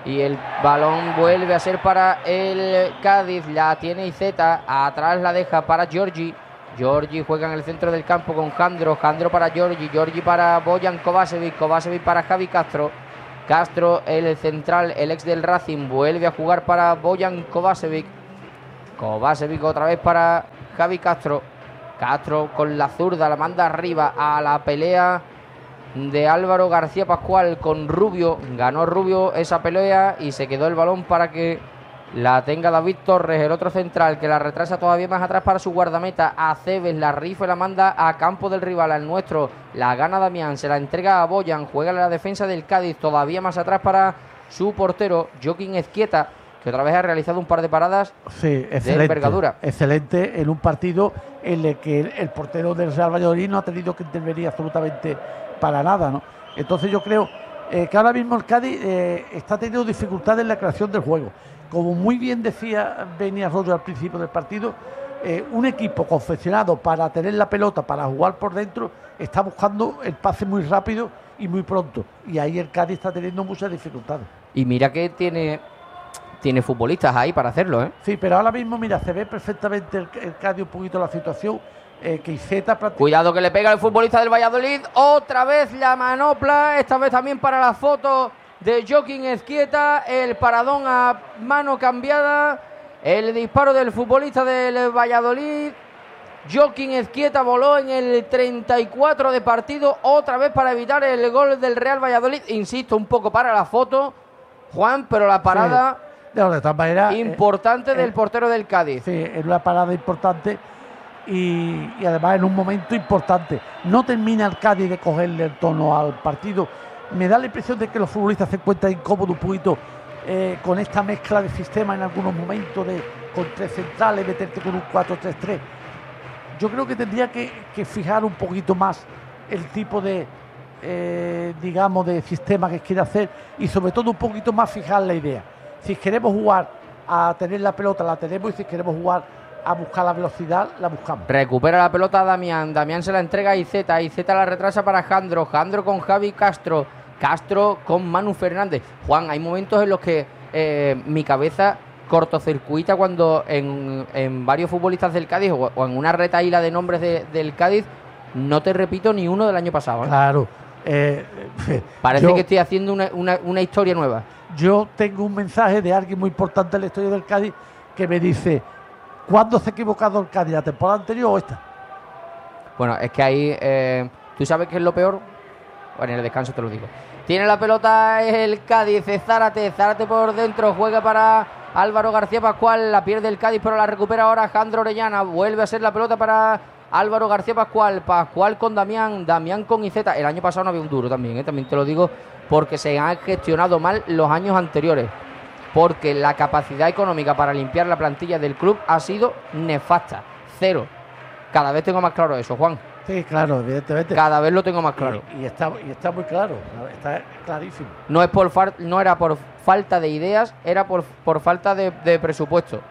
Y el balón vuelve a ser para el Cádiz. La tiene Iceta. Atrás la deja para Giorgi. Giorgi juega en el centro del campo con Jandro. Jandro para Giorgi. Giorgi para Bojan Kovačević. Kovačević para Javi Castro. Castro, el central, el ex del Racing, vuelve a jugar para Bojan Kovačević. Kovačević otra vez para Javi Castro. Castro con la zurda, la manda arriba a la pelea de Álvaro García Pascual con Rubio. Ganó Rubio esa pelea y se quedó el balón para que la tenga David Torres, el otro central, que la retrasa todavía más atrás para su guardameta. Aceves la rifa y la manda a campo del rival, al nuestro. La gana Damián, se la entrega a Boyan. Juega la defensa del Cádiz, todavía más atrás para su portero, Joaquín Ezquieta, que otra vez ha realizado un par de paradas de envergadura. Excelente en un partido en el que el portero del Real Valladolid no ha tenido que intervenir absolutamente para nada, ¿no? Entonces yo creo que ahora mismo el Cádiz está teniendo dificultades en la creación del juego. Como muy bien decía Beni Arroyo al principio del partido, un equipo confeccionado para tener la pelota, para jugar por dentro, está buscando el pase muy rápido y muy pronto. Y ahí el Cádiz está teniendo muchas dificultades. Y mira que tiene futbolistas ahí para hacerlo, ¿eh? Sí, pero ahora mismo, mira, se ve perfectamente el Cádiz un poquito la situación. Que Iceta cuidado que le pega el futbolista del Valladolid. Otra vez la manopla, esta vez también para la foto de Joaquín Ezquieta. El paradón a mano cambiada. El disparo del futbolista del Valladolid. Joaquín Ezquieta voló en el 34 de partido. Otra vez para evitar el gol del Real Valladolid. Insisto, un poco para la foto, Juan, pero la parada de todas maneras, importante del portero del Cádiz. Sí, es una parada importante. Y además en un momento importante. No termina el Cádiz de cogerle el tono al partido. Me da la impresión de que los futbolistas se encuentran incómodos un poquito con esta mezcla de sistema en algunos momentos, con tres centrales, meterte con un 4-3-3. Yo creo que tendría que fijar un poquito más el tipo de digamos de sistema que quiere hacer, y sobre todo un poquito más fijar la idea. Si queremos jugar a tener la pelota, la tenemos, y si queremos jugar a buscar la velocidad, la buscamos. Recupera la pelota Damián. Damián se la entrega a Iceta. Iceta la retrasa para Jandro. Jandro con Javi Castro. Castro con Manu Fernández. Juan, hay momentos en los que mi cabeza cortocircuita cuando en varios futbolistas del Cádiz o en una retahíla de nombres del Cádiz no te repito ni uno del año pasado, ¿eh? Claro. Parece que estoy haciendo una historia nueva. Yo tengo un mensaje de alguien muy importante en la historia del Cádiz que me dice: ¿cuándo se ha equivocado el Cádiz? ¿La temporada anterior o esta? Bueno, es que ahí... ¿tú sabes qué es lo peor? Bueno, en el descanso te lo digo. Tiene la pelota el Cádiz, Zárate por dentro, juega para Álvaro García Pascual, la pierde el Cádiz, pero la recupera ahora Jandro Orellana. Vuelve a ser la pelota para Álvaro García Pascual con Damián con Iceta. El año pasado no había un duro también, también te lo digo, porque se han gestionado mal los años anteriores. Porque la capacidad económica para limpiar la plantilla del club ha sido nefasta. Cero. Cada vez tengo más claro eso, Juan. Sí, claro, evidentemente. Cada vez lo tengo más claro. Y está muy claro, está clarísimo. No era por falta de ideas, era por falta de presupuesto.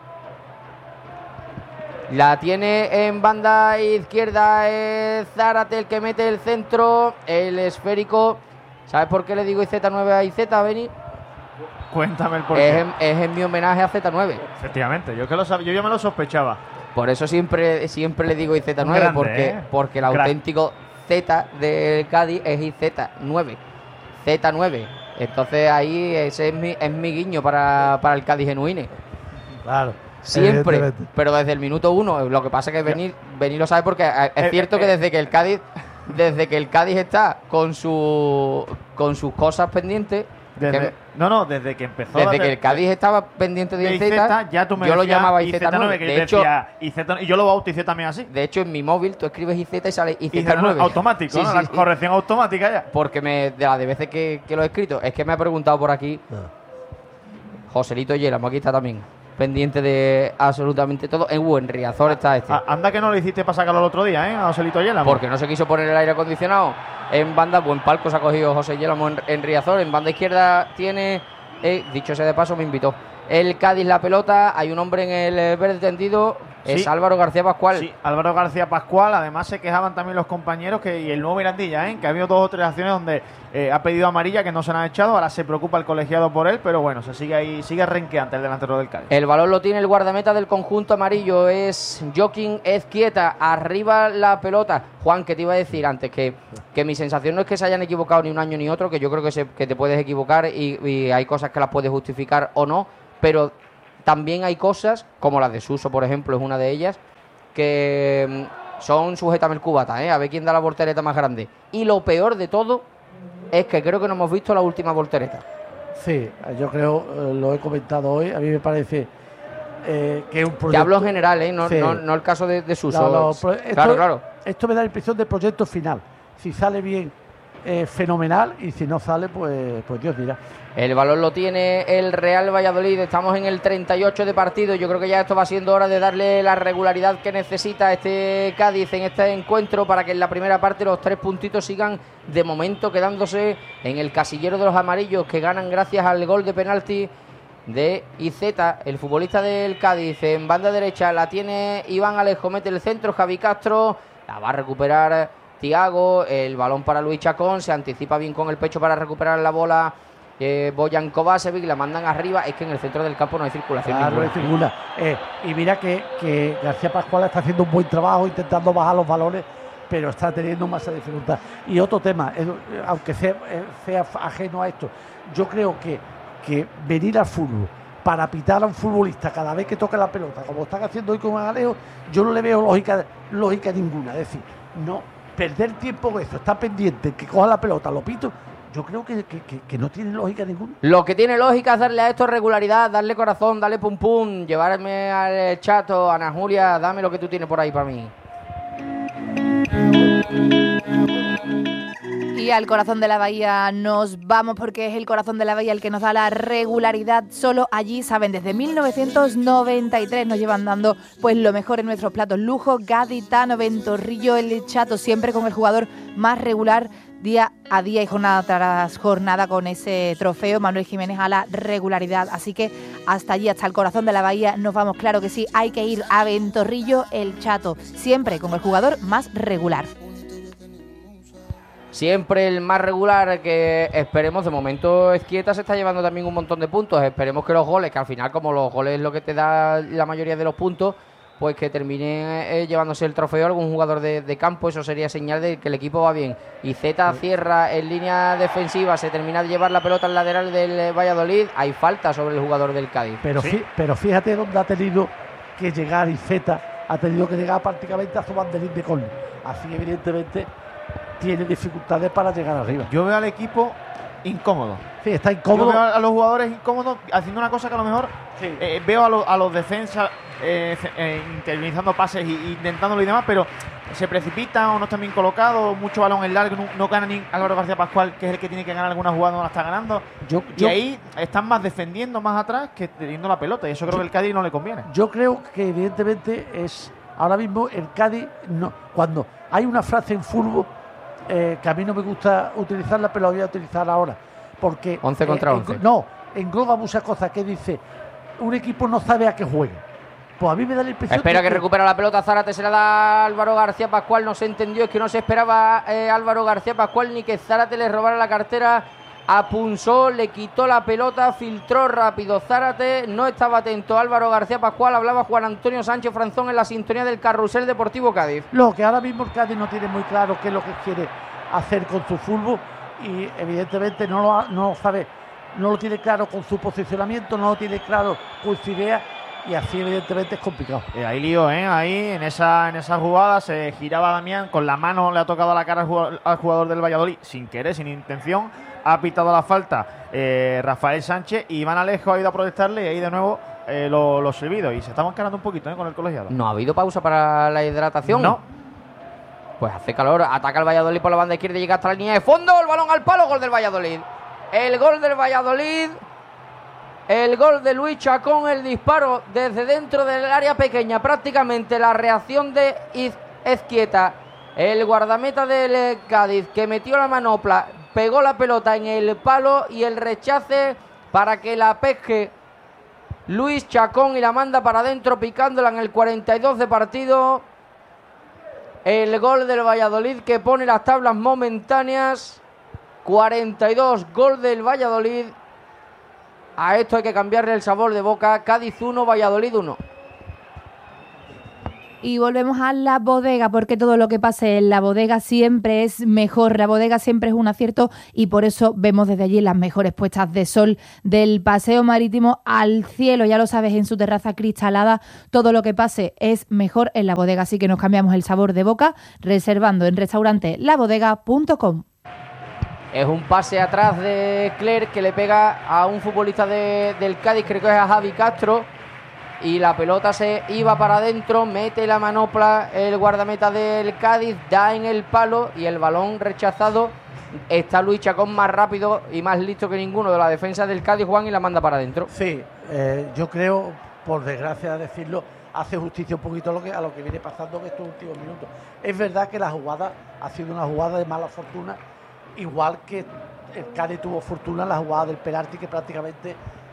La tiene en banda izquierda Zárate, el que mete el centro, el esférico. ¿Sabes por qué le digo Z9 a Iceta, Beni? Cuéntame el porqué. Es en mi homenaje a Z9. Efectivamente, yo ya me lo sospechaba. Por eso siempre le digo IZ9, grande, porque el auténtico Z del Cádiz es IZ9. Z9. Entonces ahí ese es mi guiño para el Cádiz genuine. Claro. Siempre, pero desde el minuto 1. Lo que pasa es que venir lo sabe, porque es cierto que desde que el Cádiz está con sus cosas pendientes. Desde que empezó. Desde que el Cádiz estaba pendiente de IZ, ya tú me yo lo llamaba IZ9. De hecho, y yo lo bauticé también así. De hecho, en mi móvil tú escribes IZ y sale IZ9. Automático, sí, ¿no? Sí, la corrección automática ya. Porque de las de veces que lo he escrito, es que me ha preguntado por aquí Joselito Yelamo, aquí está también, pendiente de absolutamente todo. En Riazor está este. Anda que no lo hiciste para sacarlo el otro día, a Joselito Yelamo. Porque no se quiso poner el aire acondicionado. En banda, buen palco se ha cogido José Yelamo en Riazor. En banda izquierda tiene, dicho sea de paso, me invitó el Cádiz la pelota. Hay un hombre en el verde tendido. es Sí. Álvaro García Pascual. Sí, Álvaro García Pascual. Además se quejaban también los compañeros y el nuevo Mirandilla, que ha habido 2 o 3 acciones donde ha pedido amarilla que no se la han echado. Ahora se preocupa el colegiado por él, pero bueno, se sigue ahí, sigue renqueante el delantero del Cádiz. El balón lo tiene el guardameta del conjunto amarillo, es Joaquín Ezquieta. Arriba la pelota. Juan, que te iba a decir antes que mi sensación no es que se hayan equivocado ni un año ni otro, que yo creo que te puedes equivocar y hay cosas que las puedes justificar o no, pero también hay cosas, como las de Suso, por ejemplo, es una de ellas, que son sujétame el cubata, a ver quién da la voltereta más grande. Y lo peor de todo es que creo que no hemos visto la última voltereta. Sí, yo creo, lo he comentado hoy, a mí me parece que es un proyecto... Te hablo en general, Sí. no el caso de Suso. Claro. Esto me da la impresión de proyecto final. Si sale bien, fenomenal, y si no sale, pues Dios dirá. El balón lo tiene el Real Valladolid. Estamos en el 38 de partido. Yo creo que ya esto va siendo hora de darle la regularidad que necesita este Cádiz en este encuentro para que en la primera parte los 3 puntitos sigan de momento quedándose en el casillero de los amarillos, que ganan gracias al gol de penalti de Iceta, el futbolista del Cádiz. En banda derecha la tiene Iván Alejo, mete el centro, Javi Castro, la va a recuperar Tiago, el balón para Luis Chacón, se anticipa bien con el pecho para recuperar la bola Bojan Kovacevic, la mandan arriba. Es que en el centro del campo no hay circulación Claro, ninguna. no hay ninguna. Y mira que García Pascual está haciendo un buen trabajo intentando bajar los balones, pero está teniendo más dificultad. Y otro tema, aunque sea ajeno a esto, yo creo que venir al fútbol para pitar a un futbolista cada vez que toca la pelota, como están haciendo hoy con Alejo, yo no le veo lógica ninguna. Es decir, no perder tiempo con eso, estar pendiente, que coja la pelota, lo pito. Yo creo que no tiene lógica ninguna. Lo que tiene lógica es darle a esto regularidad, darle corazón, darle pum pum, llevarme al Chato, Ana Julia, dame lo que tú tienes por ahí para mí. Y al corazón de la bahía nos vamos, porque es el corazón de la bahía el que nos da la regularidad. Solo allí, saben, desde 1993 nos llevan dando pues lo mejor en nuestros platos. Lujo, Gaditano, Ventorrillo, el Chato, siempre con el jugador más regular día a día y jornada tras jornada con ese trofeo. Manuel Jiménez a la regularidad. Así que hasta allí, hasta el corazón de la bahía nos vamos. Claro que sí, hay que ir a Ventorrillo, el Chato, siempre con el jugador más regular. Siempre el más regular, que esperemos. De momento Ezquieta se está llevando también un montón de puntos. Esperemos que los goles, que al final como los goles es lo que te da la mayoría de los puntos, pues que termine llevándose el trofeo algún jugador de campo. Eso sería señal de que el equipo va bien. Y Zeta cierra en línea defensiva, se termina de llevar la pelota al lateral del Valladolid. Hay falta sobre el jugador del Cádiz. Pero fíjate dónde ha tenido que llegar Iceta, ha tenido que llegar prácticamente a su banderín de córner. Así evidentemente tiene dificultades para llegar arriba. Yo veo al equipo incómodo. Sí, está incómodo. Yo veo a los jugadores incómodos haciendo una cosa que a lo mejor veo a los defensas interiorizando pases e intentándolo y demás, pero se precipitan o no están bien colocados, mucho balón en largo, no gana ni Álvaro García Pascual, que es el que tiene que ganar alguna jugada, no la está ganando. Y ahí están más defendiendo más atrás que teniendo la pelota, y eso creo que el Cádiz no le conviene. Yo creo que evidentemente es ahora mismo el Cádiz, no, cuando hay una frase en fútbol que a mí no me gusta utilizarla, pero la voy a utilizar ahora, porque 11 contra 11. Engloba muchas cosas, que dice un equipo no sabe a qué juega. Pues a mí me da la impresión. Espera que recupera la pelota Zárate, se la da Álvaro García Pascual. No se entendió, es que no se esperaba Álvaro García Pascual ni que Zárate le robara la cartera a Punzó, le quitó la pelota, filtró rápido Zárate, no estaba atento Álvaro García Pascual. Hablaba Juan Antonio Sánchez Franzón en la sintonía del Carrusel Deportivo Cádiz. Lo que ahora mismo el Cádiz no tiene muy claro qué es lo que quiere hacer con su fútbol, y evidentemente no lo sabe, no lo tiene claro con su posicionamiento, no lo tiene claro con su idea, y así evidentemente es complicado. Hay lío, ahí en esa jugada se giraba Damián, con la mano le ha tocado a la cara al jugador del Valladolid, sin querer, sin intención, ha pitado la falta Rafael Sánchez, y Iván Alejo ha ido a protestarle, y ahí de nuevo los servidos, y se estaban encarando un poquito con el colegiado. ¿No ha habido pausa para la hidratación? No. Pues hace calor, ataca el Valladolid por la banda izquierda, llega hasta la línea de fondo, el balón al palo, gol del Valladolid. El gol del Valladolid, el gol de Luis Chacón, el disparo desde dentro del área pequeña, prácticamente la reacción de Ezquieta, el guardameta del Cádiz, que metió la manopla, pegó la pelota en el palo, y el rechace para que la pesque Luis Chacón y la manda para adentro, picándola en el 42 de partido. El gol del Valladolid que pone las tablas momentáneas. 42, gol del Valladolid. A esto hay que cambiarle el sabor de boca. Cádiz 1, Valladolid 1. Y volvemos a la bodega, porque todo lo que pase en la bodega siempre es mejor. La bodega siempre es un acierto y por eso vemos desde allí las mejores puestas de sol del paseo marítimo al cielo. Ya lo sabes, en su terraza cristalada, todo lo que pase es mejor en la bodega. Así que nos cambiamos el sabor de boca reservando en restaurantelabodega.com. Es un pase atrás de Clerc que le pega a un futbolista del Cádiz, creo que es a Javi Castro. Y la pelota se iba para adentro, mete la manopla el guardameta del Cádiz, da en el palo y el balón rechazado. Está Luis Chacón más rápido y más listo que ninguno de la defensa del Cádiz, Juan, y la manda para adentro. Sí, yo creo, por desgracia decirlo, hace justicia un poquito a lo que viene pasando en estos últimos minutos. Es verdad que la jugada ha sido una jugada de mala fortuna, igual que el Cádiz tuvo fortuna en la jugada del penalti, que prácticamente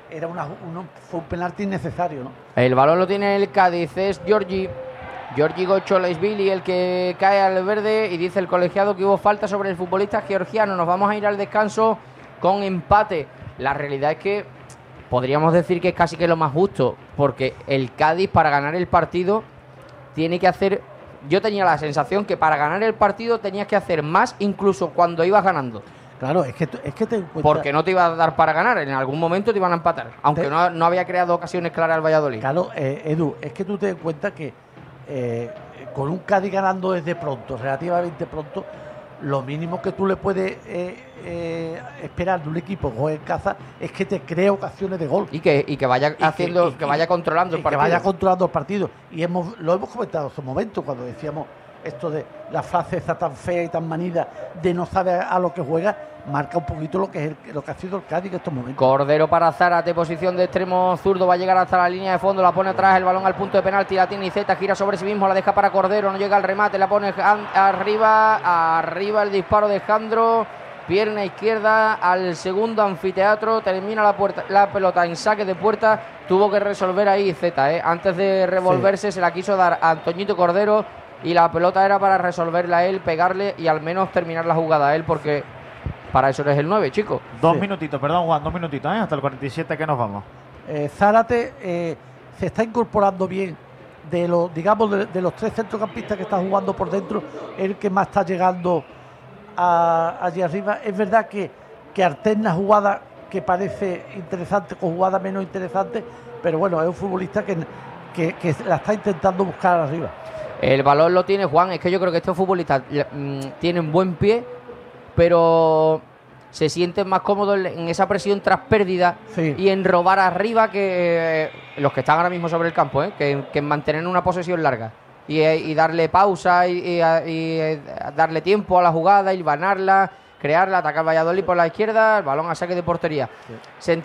fue un penalti innecesario, ¿no? El balón lo tiene el Cádiz, es Giorgi Gocholeisvili el que cae al verde y dice el colegiado que hubo falta sobre el futbolista georgiano. Nos vamos a ir al descanso con empate. La realidad es que podríamos decir que es casi que lo más justo, porque el Cádiz, para ganar el partido, tiene que hacer... Yo tenía la sensación que para ganar el partido tenías que hacer más incluso cuando ibas ganando. Claro, es que te encuentras... Porque no te iba a dar para ganar, en algún momento te iban a empatar, aunque no había creado ocasiones claras al Valladolid. Claro, Edu, es que tú te das cuenta que con un Cádiz ganando desde pronto, relativamente pronto, lo mínimo que tú le puedes esperar de un equipo que juegue en casa es que te cree ocasiones de gol. Y que vaya haciendo, que vaya controlando el partido. Que vaya controlando el partido. Y lo hemos comentado en su momento, cuando decíamos esto de la frase esa tan fea y tan manida de no saber a lo que juega, marca un poquito lo que ha sido el Cádiz en estos momentos. Cordero para Zárate, posición de extremo zurdo, va a llegar hasta la línea de fondo, la pone atrás, el balón al punto de penalti, la tiene Iceta, gira sobre sí mismo, la deja para Cordero, no llega al remate, la pone arriba el disparo de Jandro, pierna izquierda al segundo anfiteatro, termina la pelota en saque de puerta, tuvo que resolver ahí Iceta, antes de revolverse se la quiso dar a Antoñito Cordero y la pelota era para resolverla a él, pegarle y al menos terminar la jugada a él, porque para eso eres el 9, chico. Dos minutitos, perdón, Juan, 2 minutitos, hasta el 47 que nos vamos. Zárate se está incorporando bien de los 3 centrocampistas que están jugando por dentro, el que más está llegando allí arriba. Es verdad que alterna jugadas que parece interesante con jugadas menos interesantes, pero bueno, es un futbolista que la está intentando buscar arriba. El balón lo tiene Juan, es que yo creo que estos futbolistas tienen buen pie, pero se sienten más cómodos en esa presión tras pérdida, sí, y en robar arriba que los que están ahora mismo sobre el campo, que en mantener una posesión larga y darle pausa y darle tiempo a la jugada, hilvanarla, crearla, atacar Valladolid por la izquierda, el balón a saque de portería. Sí.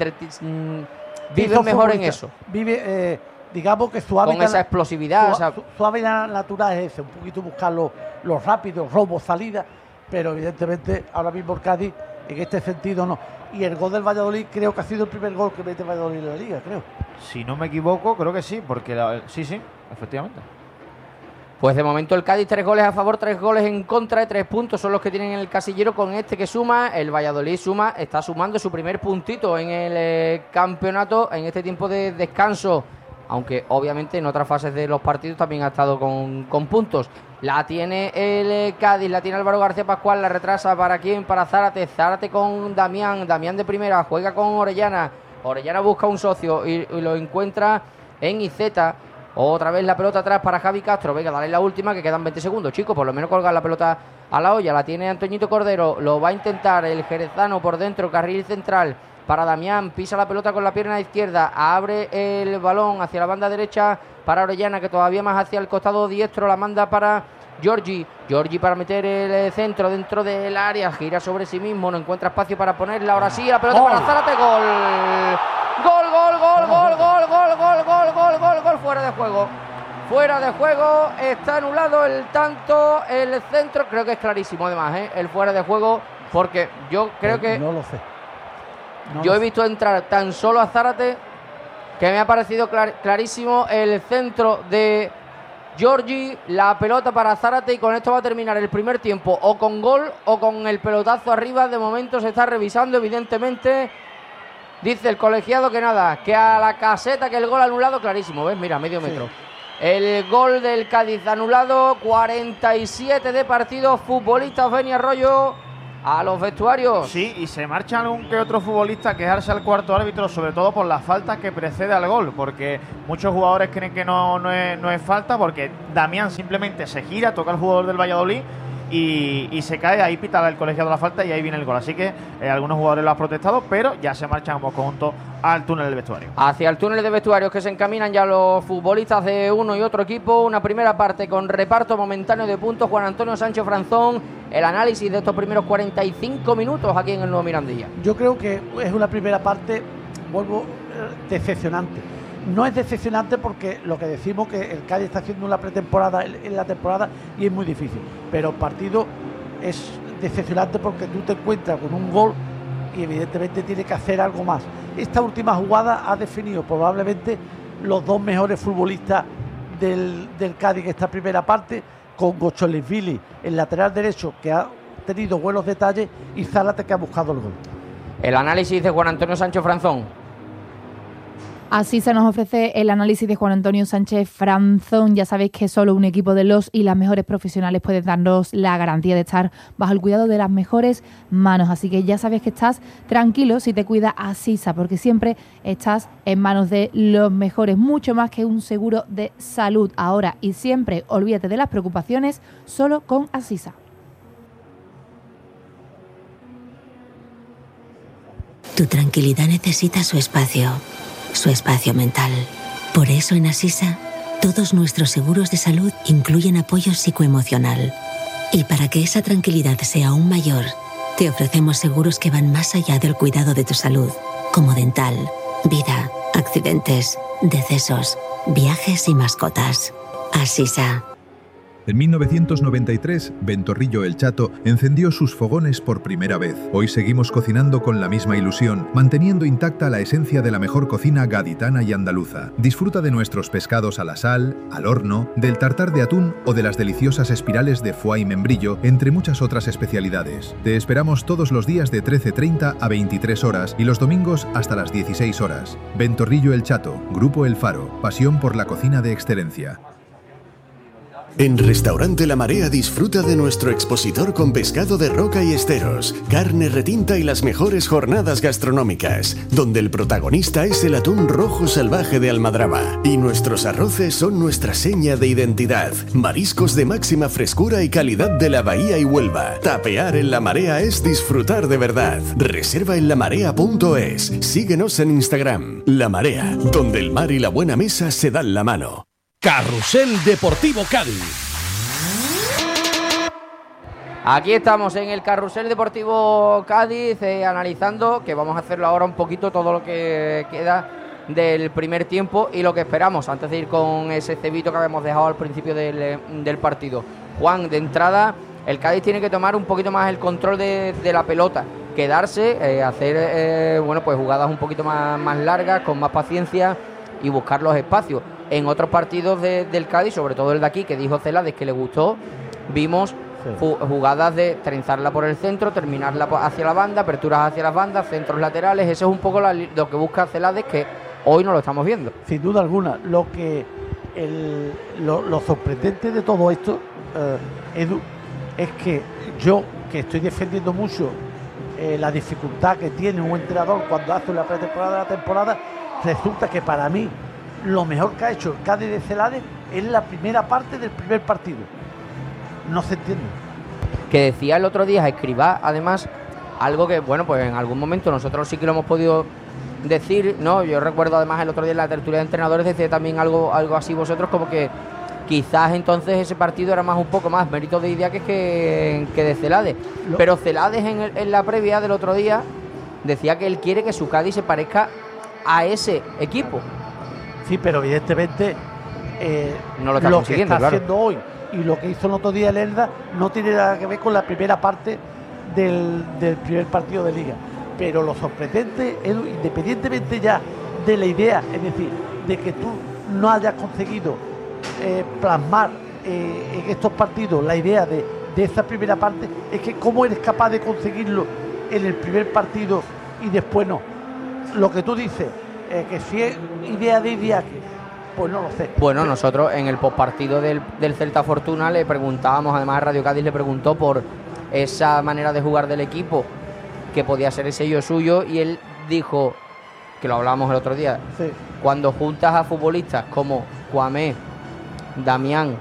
Vive mejor en eso. Digamos que suave con esa explosividad, suave natural es ese, un poquito buscar los rápidos, robos, salidas, pero evidentemente ahora mismo el Cádiz en este sentido no. Y el gol del Valladolid creo que ha sido el primer gol que mete Valladolid en la liga, creo. Si no me equivoco, creo que sí, porque sí, efectivamente. Pues de momento el Cádiz 3 goles a favor, 3 goles en contra, de 3 puntos son los que tienen en el casillero. Con este que suma, el Valladolid está sumando su primer puntito en el campeonato en este tiempo de descanso, aunque obviamente en otras fases de los partidos también ha estado con puntos. La tiene el Cádiz, la tiene Álvaro García Pascual, la retrasa ¿para quién? Para Zárate con Damián de primera, juega con Orellana busca un socio y lo encuentra en Iceta. Otra vez la pelota atrás para Javi Castro, venga, dale la última que quedan 20 segundos, chicos, por lo menos colgar la pelota a la olla. La tiene Antoñito Cordero, lo va a intentar el jerezano por dentro, carril central para Damián, pisa la pelota con la pierna izquierda, abre el balón hacia la banda derecha para Orellana, que todavía más hacia el costado diestro, la manda para Giorgi para meter el centro dentro del área, gira sobre sí mismo, no encuentra espacio para ponerla, ahora sí, la pelota para Zárate, gol, fuera de juego, está anulado el tanto, el centro, creo que es clarísimo además, el fuera de juego, porque yo creo que... No lo sé. Yo he visto entrar tan solo a Zárate que me ha parecido clarísimo el centro de Giorgi, la pelota para Zárate, y con esto va a terminar el primer tiempo o con gol o con el pelotazo arriba. De momento se está revisando, evidentemente. Dice el colegiado que nada, que a la caseta, que el gol anulado, clarísimo, ¿ves? Mira, medio metro. Sí. El gol del Cádiz anulado, 47 de partido. Futbolistas Beni Arroyo a los vestuarios. Sí, y se marcha algún que otro futbolista a quejarse al cuarto árbitro, sobre todo por la falta que precede al gol, porque muchos jugadores creen que no es falta, porque Damián simplemente se gira, toca al jugador del Valladolid y se cae, ahí pita el colegiado la falta y ahí viene el gol. Así que algunos jugadores lo han protestado, pero ya se marchan ambos conjuntos al túnel de vestuario. Hacia el túnel de vestuarios que se encaminan ya los futbolistas de uno y otro equipo. Una primera parte con reparto momentáneo de puntos. Juan Antonio Sánchez Franzón, el análisis de estos primeros 45 minutos aquí en el Nuevo Mirandilla. Yo creo que es una primera parte, decepcionante. No es decepcionante porque lo que decimos, que el Cádiz está haciendo una pretemporada en la temporada y es muy difícil, pero el partido es decepcionante porque tú te encuentras con un gol y evidentemente tiene que hacer algo más. Esta última jugada ha definido probablemente los dos mejores futbolistas del Cádiz en esta primera parte, con Gocholisvili, el lateral derecho, que ha tenido buenos detalles, y Zárate, que ha buscado el gol. El análisis de Juan Antonio Sánchez Franzón. Así se nos ofrece el análisis de Juan Antonio Sánchez Franzón. Ya sabéis que solo un equipo de los y las mejores profesionales puede darnos la garantía de estar bajo el cuidado de las mejores manos. Así que ya sabes que estás tranquilo si te cuida Asisa, porque siempre estás en manos de los mejores, mucho más que un seguro de salud. Ahora y siempre, olvídate de las preocupaciones, solo con Asisa. Tu tranquilidad necesita su espacio mental. Por eso en Asisa, todos nuestros seguros de salud incluyen apoyo psicoemocional. Y para que esa tranquilidad sea aún mayor, te ofrecemos seguros que van más allá del cuidado de tu salud, como dental, vida, accidentes, decesos, viajes y mascotas. Asisa. En 1993, Ventorrillo El Chato encendió sus fogones por primera vez. Hoy seguimos cocinando con la misma ilusión, manteniendo intacta la esencia de la mejor cocina gaditana y andaluza. Disfruta de nuestros pescados a la sal, al horno, del tartar de atún o de las deliciosas espirales de foie y membrillo, entre muchas otras especialidades. Te esperamos todos los días de 13:30 a 23 horas y los domingos hasta las 16 horas. Ventorrillo El Chato, Grupo El Faro, pasión por la cocina de excelencia. En Restaurante La Marea disfruta de nuestro expositor con pescado de roca y esteros, carne retinta y las mejores jornadas gastronómicas, donde el protagonista es el atún rojo salvaje de Almadraba y nuestros arroces son nuestra seña de identidad. Mariscos de máxima frescura y calidad de la Bahía y Huelva. Tapear en La Marea es disfrutar de verdad. Reserva en lamarea.es. Síguenos en Instagram. La Marea, donde el mar y la buena mesa se dan la mano. Carrusel Deportivo Cádiz. Aquí estamos en el Carrusel Deportivo Cádiz, analizando, que vamos a hacerlo ahora un poquito, todo lo que queda del primer tiempo y lo que esperamos antes de ir con ese cebito que habíamos dejado al principio del partido. Juan, de entrada, el Cádiz tiene que tomar un poquito más el control de la pelota, quedarse, hacer pues jugadas un poquito más largas, con más paciencia y buscar los espacios. En otros partidos del Cádiz, sobre todo el de aquí, que dijo Celades que le gustó, vimos jugadas de trenzarla por el centro, terminarla hacia la banda, aperturas hacia las bandas, centros laterales. Eso es un poco lo que busca Celades, que hoy no lo estamos viendo. Sin duda alguna. Lo sorprendente de todo esto, Edu, es que yo, que estoy defendiendo mucho la dificultad que tiene un entrenador cuando hace una pretemporada de la temporada, resulta que para mí lo mejor que ha hecho el Cádiz de Celades es la primera parte del primer partido. No se entiende. Que decía el otro día Escribá, además, algo que, bueno, pues en algún momento nosotros sí que lo hemos podido decir, ¿no? Yo recuerdo además el otro día en la tertulia de entrenadores decía también algo así vosotros, como que quizás entonces ese partido era un poco más mérito de Idiáquez que de Celades. Pero Celades en la previa del otro día decía que él quiere que su Cádiz se parezca a ese equipo. Sí, pero evidentemente no lo que está haciendo hoy y lo que hizo el otro día el Elda no tiene nada que ver con la primera parte del primer partido de Liga. Pero lo sorprendente, independientemente ya de la idea, es decir, de que tú no hayas conseguido plasmar en estos partidos la idea de esa primera parte, es que cómo eres capaz de conseguirlo en el primer partido y después no. Lo que tú dices, que si es idea de Idiáquez, pues no lo sé. Bueno, nosotros en el postpartido del Celta Fortuna le preguntábamos, además Radio Cádiz le preguntó por esa manera de jugar del equipo, que podía ser el sello suyo, y él dijo, que lo hablábamos el otro día, Sí. cuando juntas a futbolistas como Kwame, Damián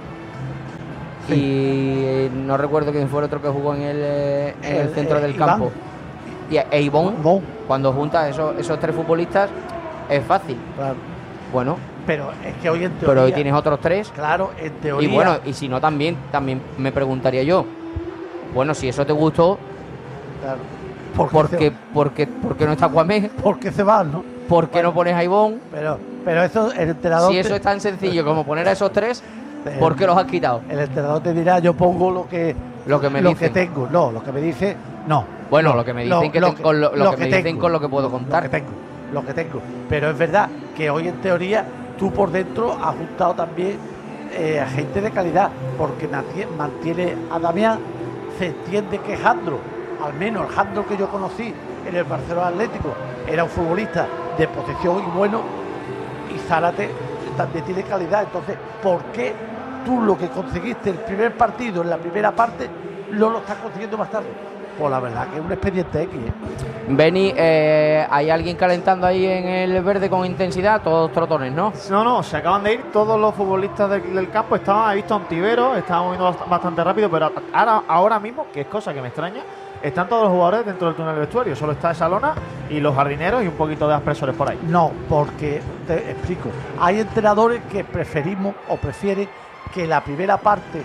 y no recuerdo quién fue el otro que jugó en el centro del Iván. campo, e Ivón, Ivón. cuando juntas esos tres futbolistas es fácil. Claro. Bueno, Pero es que hoy en teoría, pero hoy tienes otros tres. claro, en teoría, Y bueno, y si no, también me preguntaría yo, bueno, si eso te gustó, claro, ¿por qué no está Kwame? ¿por qué se van, no? ¿Por qué no pones a Ivón? Pero eso el entrenador Si eso es tan sencillo como poner a esos tres, ¿por qué los has quitado? el entrenador te dirá, yo pongo lo que me dicen. tengo. No, lo que me dice, no. Bueno, No, lo que me dicen con lo que me dicen tengo, con lo que puedo contar. Lo que tengo. Pero es verdad que hoy en teoría tú por dentro has juntado también a gente de calidad, porque mantiene a Damián, se entiende que Jandro, al menos el Jandro que yo conocí en el Barcelona Atlético, era un futbolista de posesión y bueno, y Zárate también tiene calidad. Entonces, ¿por qué tú lo que conseguiste el primer partido en la primera parte no lo estás consiguiendo más tarde? Pues la verdad que es un expediente X, ¿eh? Beni, ¿hay alguien calentando ahí en el verde con intensidad? Todos trotones, ¿no? No, se acaban de ir todos los futbolistas del campo. He visto a Ontivero, estaba moviendo bastante rápido, pero ahora mismo, que es cosa que me extraña, están todos los jugadores dentro del túnel de vestuario. Solo está Salona y los jardineros y un poquito de aspresores por ahí. No, porque, te explico, hay entrenadores que prefieren que la primera parte,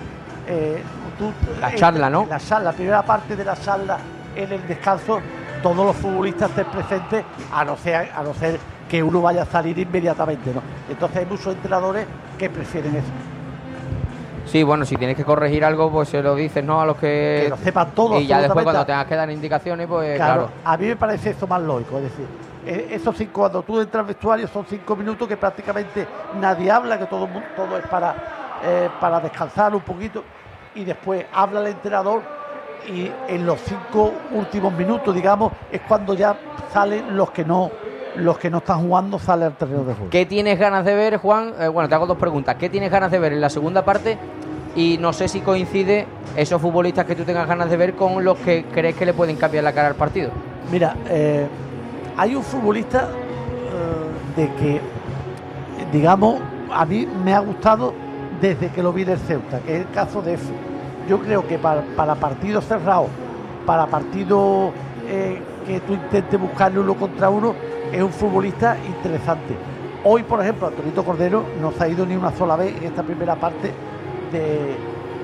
La charla, ¿no? La primera parte de la charla en el descanso, todos los futbolistas estén presentes, a no ser que uno vaya a salir inmediatamente, ¿no? Entonces hay muchos entrenadores que prefieren eso. Sí, bueno, si tienes que corregir algo, pues se lo dices, ¿no? A los que lo sepan todos. Y ya después, absolutamente. cuando tengas que dar indicaciones, pues claro. A mí me parece eso más lógico, es decir, esos 5, cuando tú entras al vestuario, son 5 minutos que prácticamente nadie habla, que todo es para descansar un poquito, y después habla el entrenador, y en los 5 últimos minutos, digamos, es cuando ya salen los que no están jugando, sale al terreno de juego. ¿Qué tienes ganas de ver, Juan? Bueno, te hago dos preguntas. ¿Qué tienes ganas de ver en la segunda parte? Y no sé si coincide esos futbolistas que tú tengas ganas de ver con los que crees que le pueden cambiar la cara al partido. Mira, hay un futbolista de que, digamos, a mí me ha gustado desde que lo vi en el Ceuta, que es el caso de F. Yo creo que para partidos cerrados, para partidos que tú intentes buscarle uno contra uno, es un futbolista interesante. Hoy, por ejemplo, Antonito Cordero no se ha ido ni una sola vez en esta primera parte de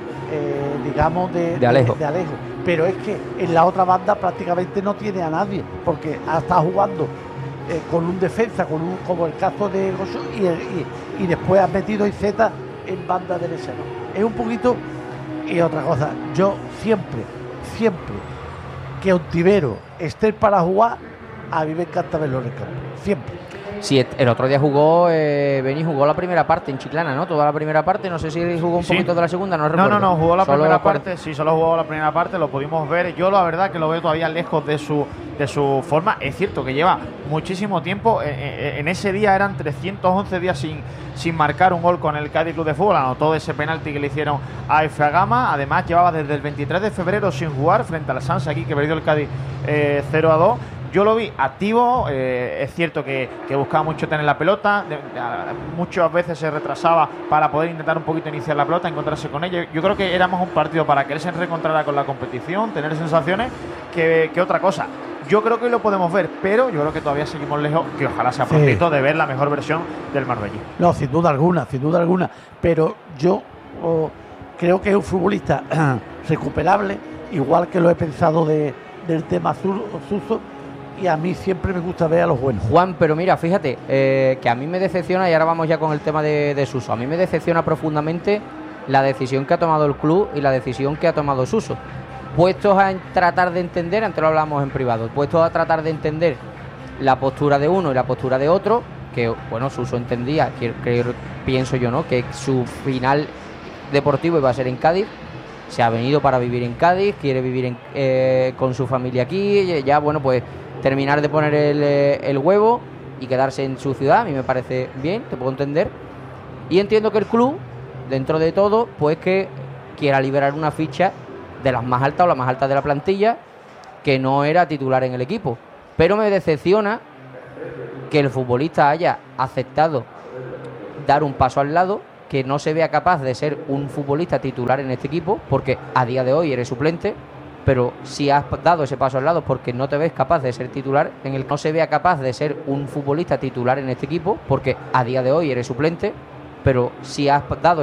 Alejo. Pero es que en la otra banda prácticamente no tiene a nadie, porque ha estado jugando con un defensa, como el caso de Gocho, y después ha metido a Iceta en banda derecha, ¿no? Es un poquito. Y otra cosa, yo siempre que Ontivero esté para jugar, a mí me encanta verlo en el campo, siempre. Sí, el otro día Beni jugó la primera parte en Chiclana, ¿no? Toda la primera parte, no sé si jugó un poquito de la segunda, no recuerdo. No, jugó la Solo primera parte, sí, solo jugó la primera parte, lo pudimos ver. Yo la verdad que lo veo todavía lejos de su forma. Es cierto que lleva muchísimo tiempo, en ese día eran 311 días sin marcar un gol con el Cádiz Club de Fútbol, anotó ese penalti que le hicieron a Efragama. Además llevaba desde el 23 de febrero sin jugar frente al Sanse aquí, que perdió el Cádiz 0-2. Yo lo vi activo, es cierto que buscaba mucho tener la pelota, muchas veces se retrasaba para poder intentar un poquito iniciar la pelota, encontrarse con ella. Yo creo que era más un partido para que él se reencontrara con la competición, tener sensaciones, que otra cosa. Yo creo que hoy lo podemos ver, pero yo creo que todavía seguimos lejos, que ojalá sea prontito, de ver la mejor versión del Marbella. No, sin duda alguna, pero yo creo que es un futbolista recuperable, igual que lo he pensado del tema Suso. Y a mí siempre me gusta ver a los buenos. Juan, pero mira, fíjate, que a mí me decepciona, y ahora vamos ya con el tema de Suso, a mí me decepciona profundamente la decisión que ha tomado el club y la decisión que ha tomado Suso. Puestos a tratar de entender, antes lo hablamos en privado, puestos a tratar de entender la postura de uno y la postura de otro, que bueno, Suso entendía, pienso yo, ¿no?, que su final deportivo iba a ser en Cádiz. Se ha venido para vivir en Cádiz, quiere vivir con su familia aquí, ya bueno, pues terminar de poner el huevo y quedarse en su ciudad. A mí me parece bien, te puedo entender. Y entiendo que el club, dentro de todo, pues que quiera liberar una ficha de las más altas o la más alta de la plantilla, que no era titular en el equipo. Pero me decepciona que el futbolista haya aceptado dar un paso al lado, que no se vea capaz de ser un futbolista titular en este equipo, porque a día de hoy eres suplente, pero si has dado ese paso al lado porque no te ves capaz de ser titular, en el que no se vea capaz de ser un futbolista titular en este equipo, porque a día de hoy eres suplente, pero si has dado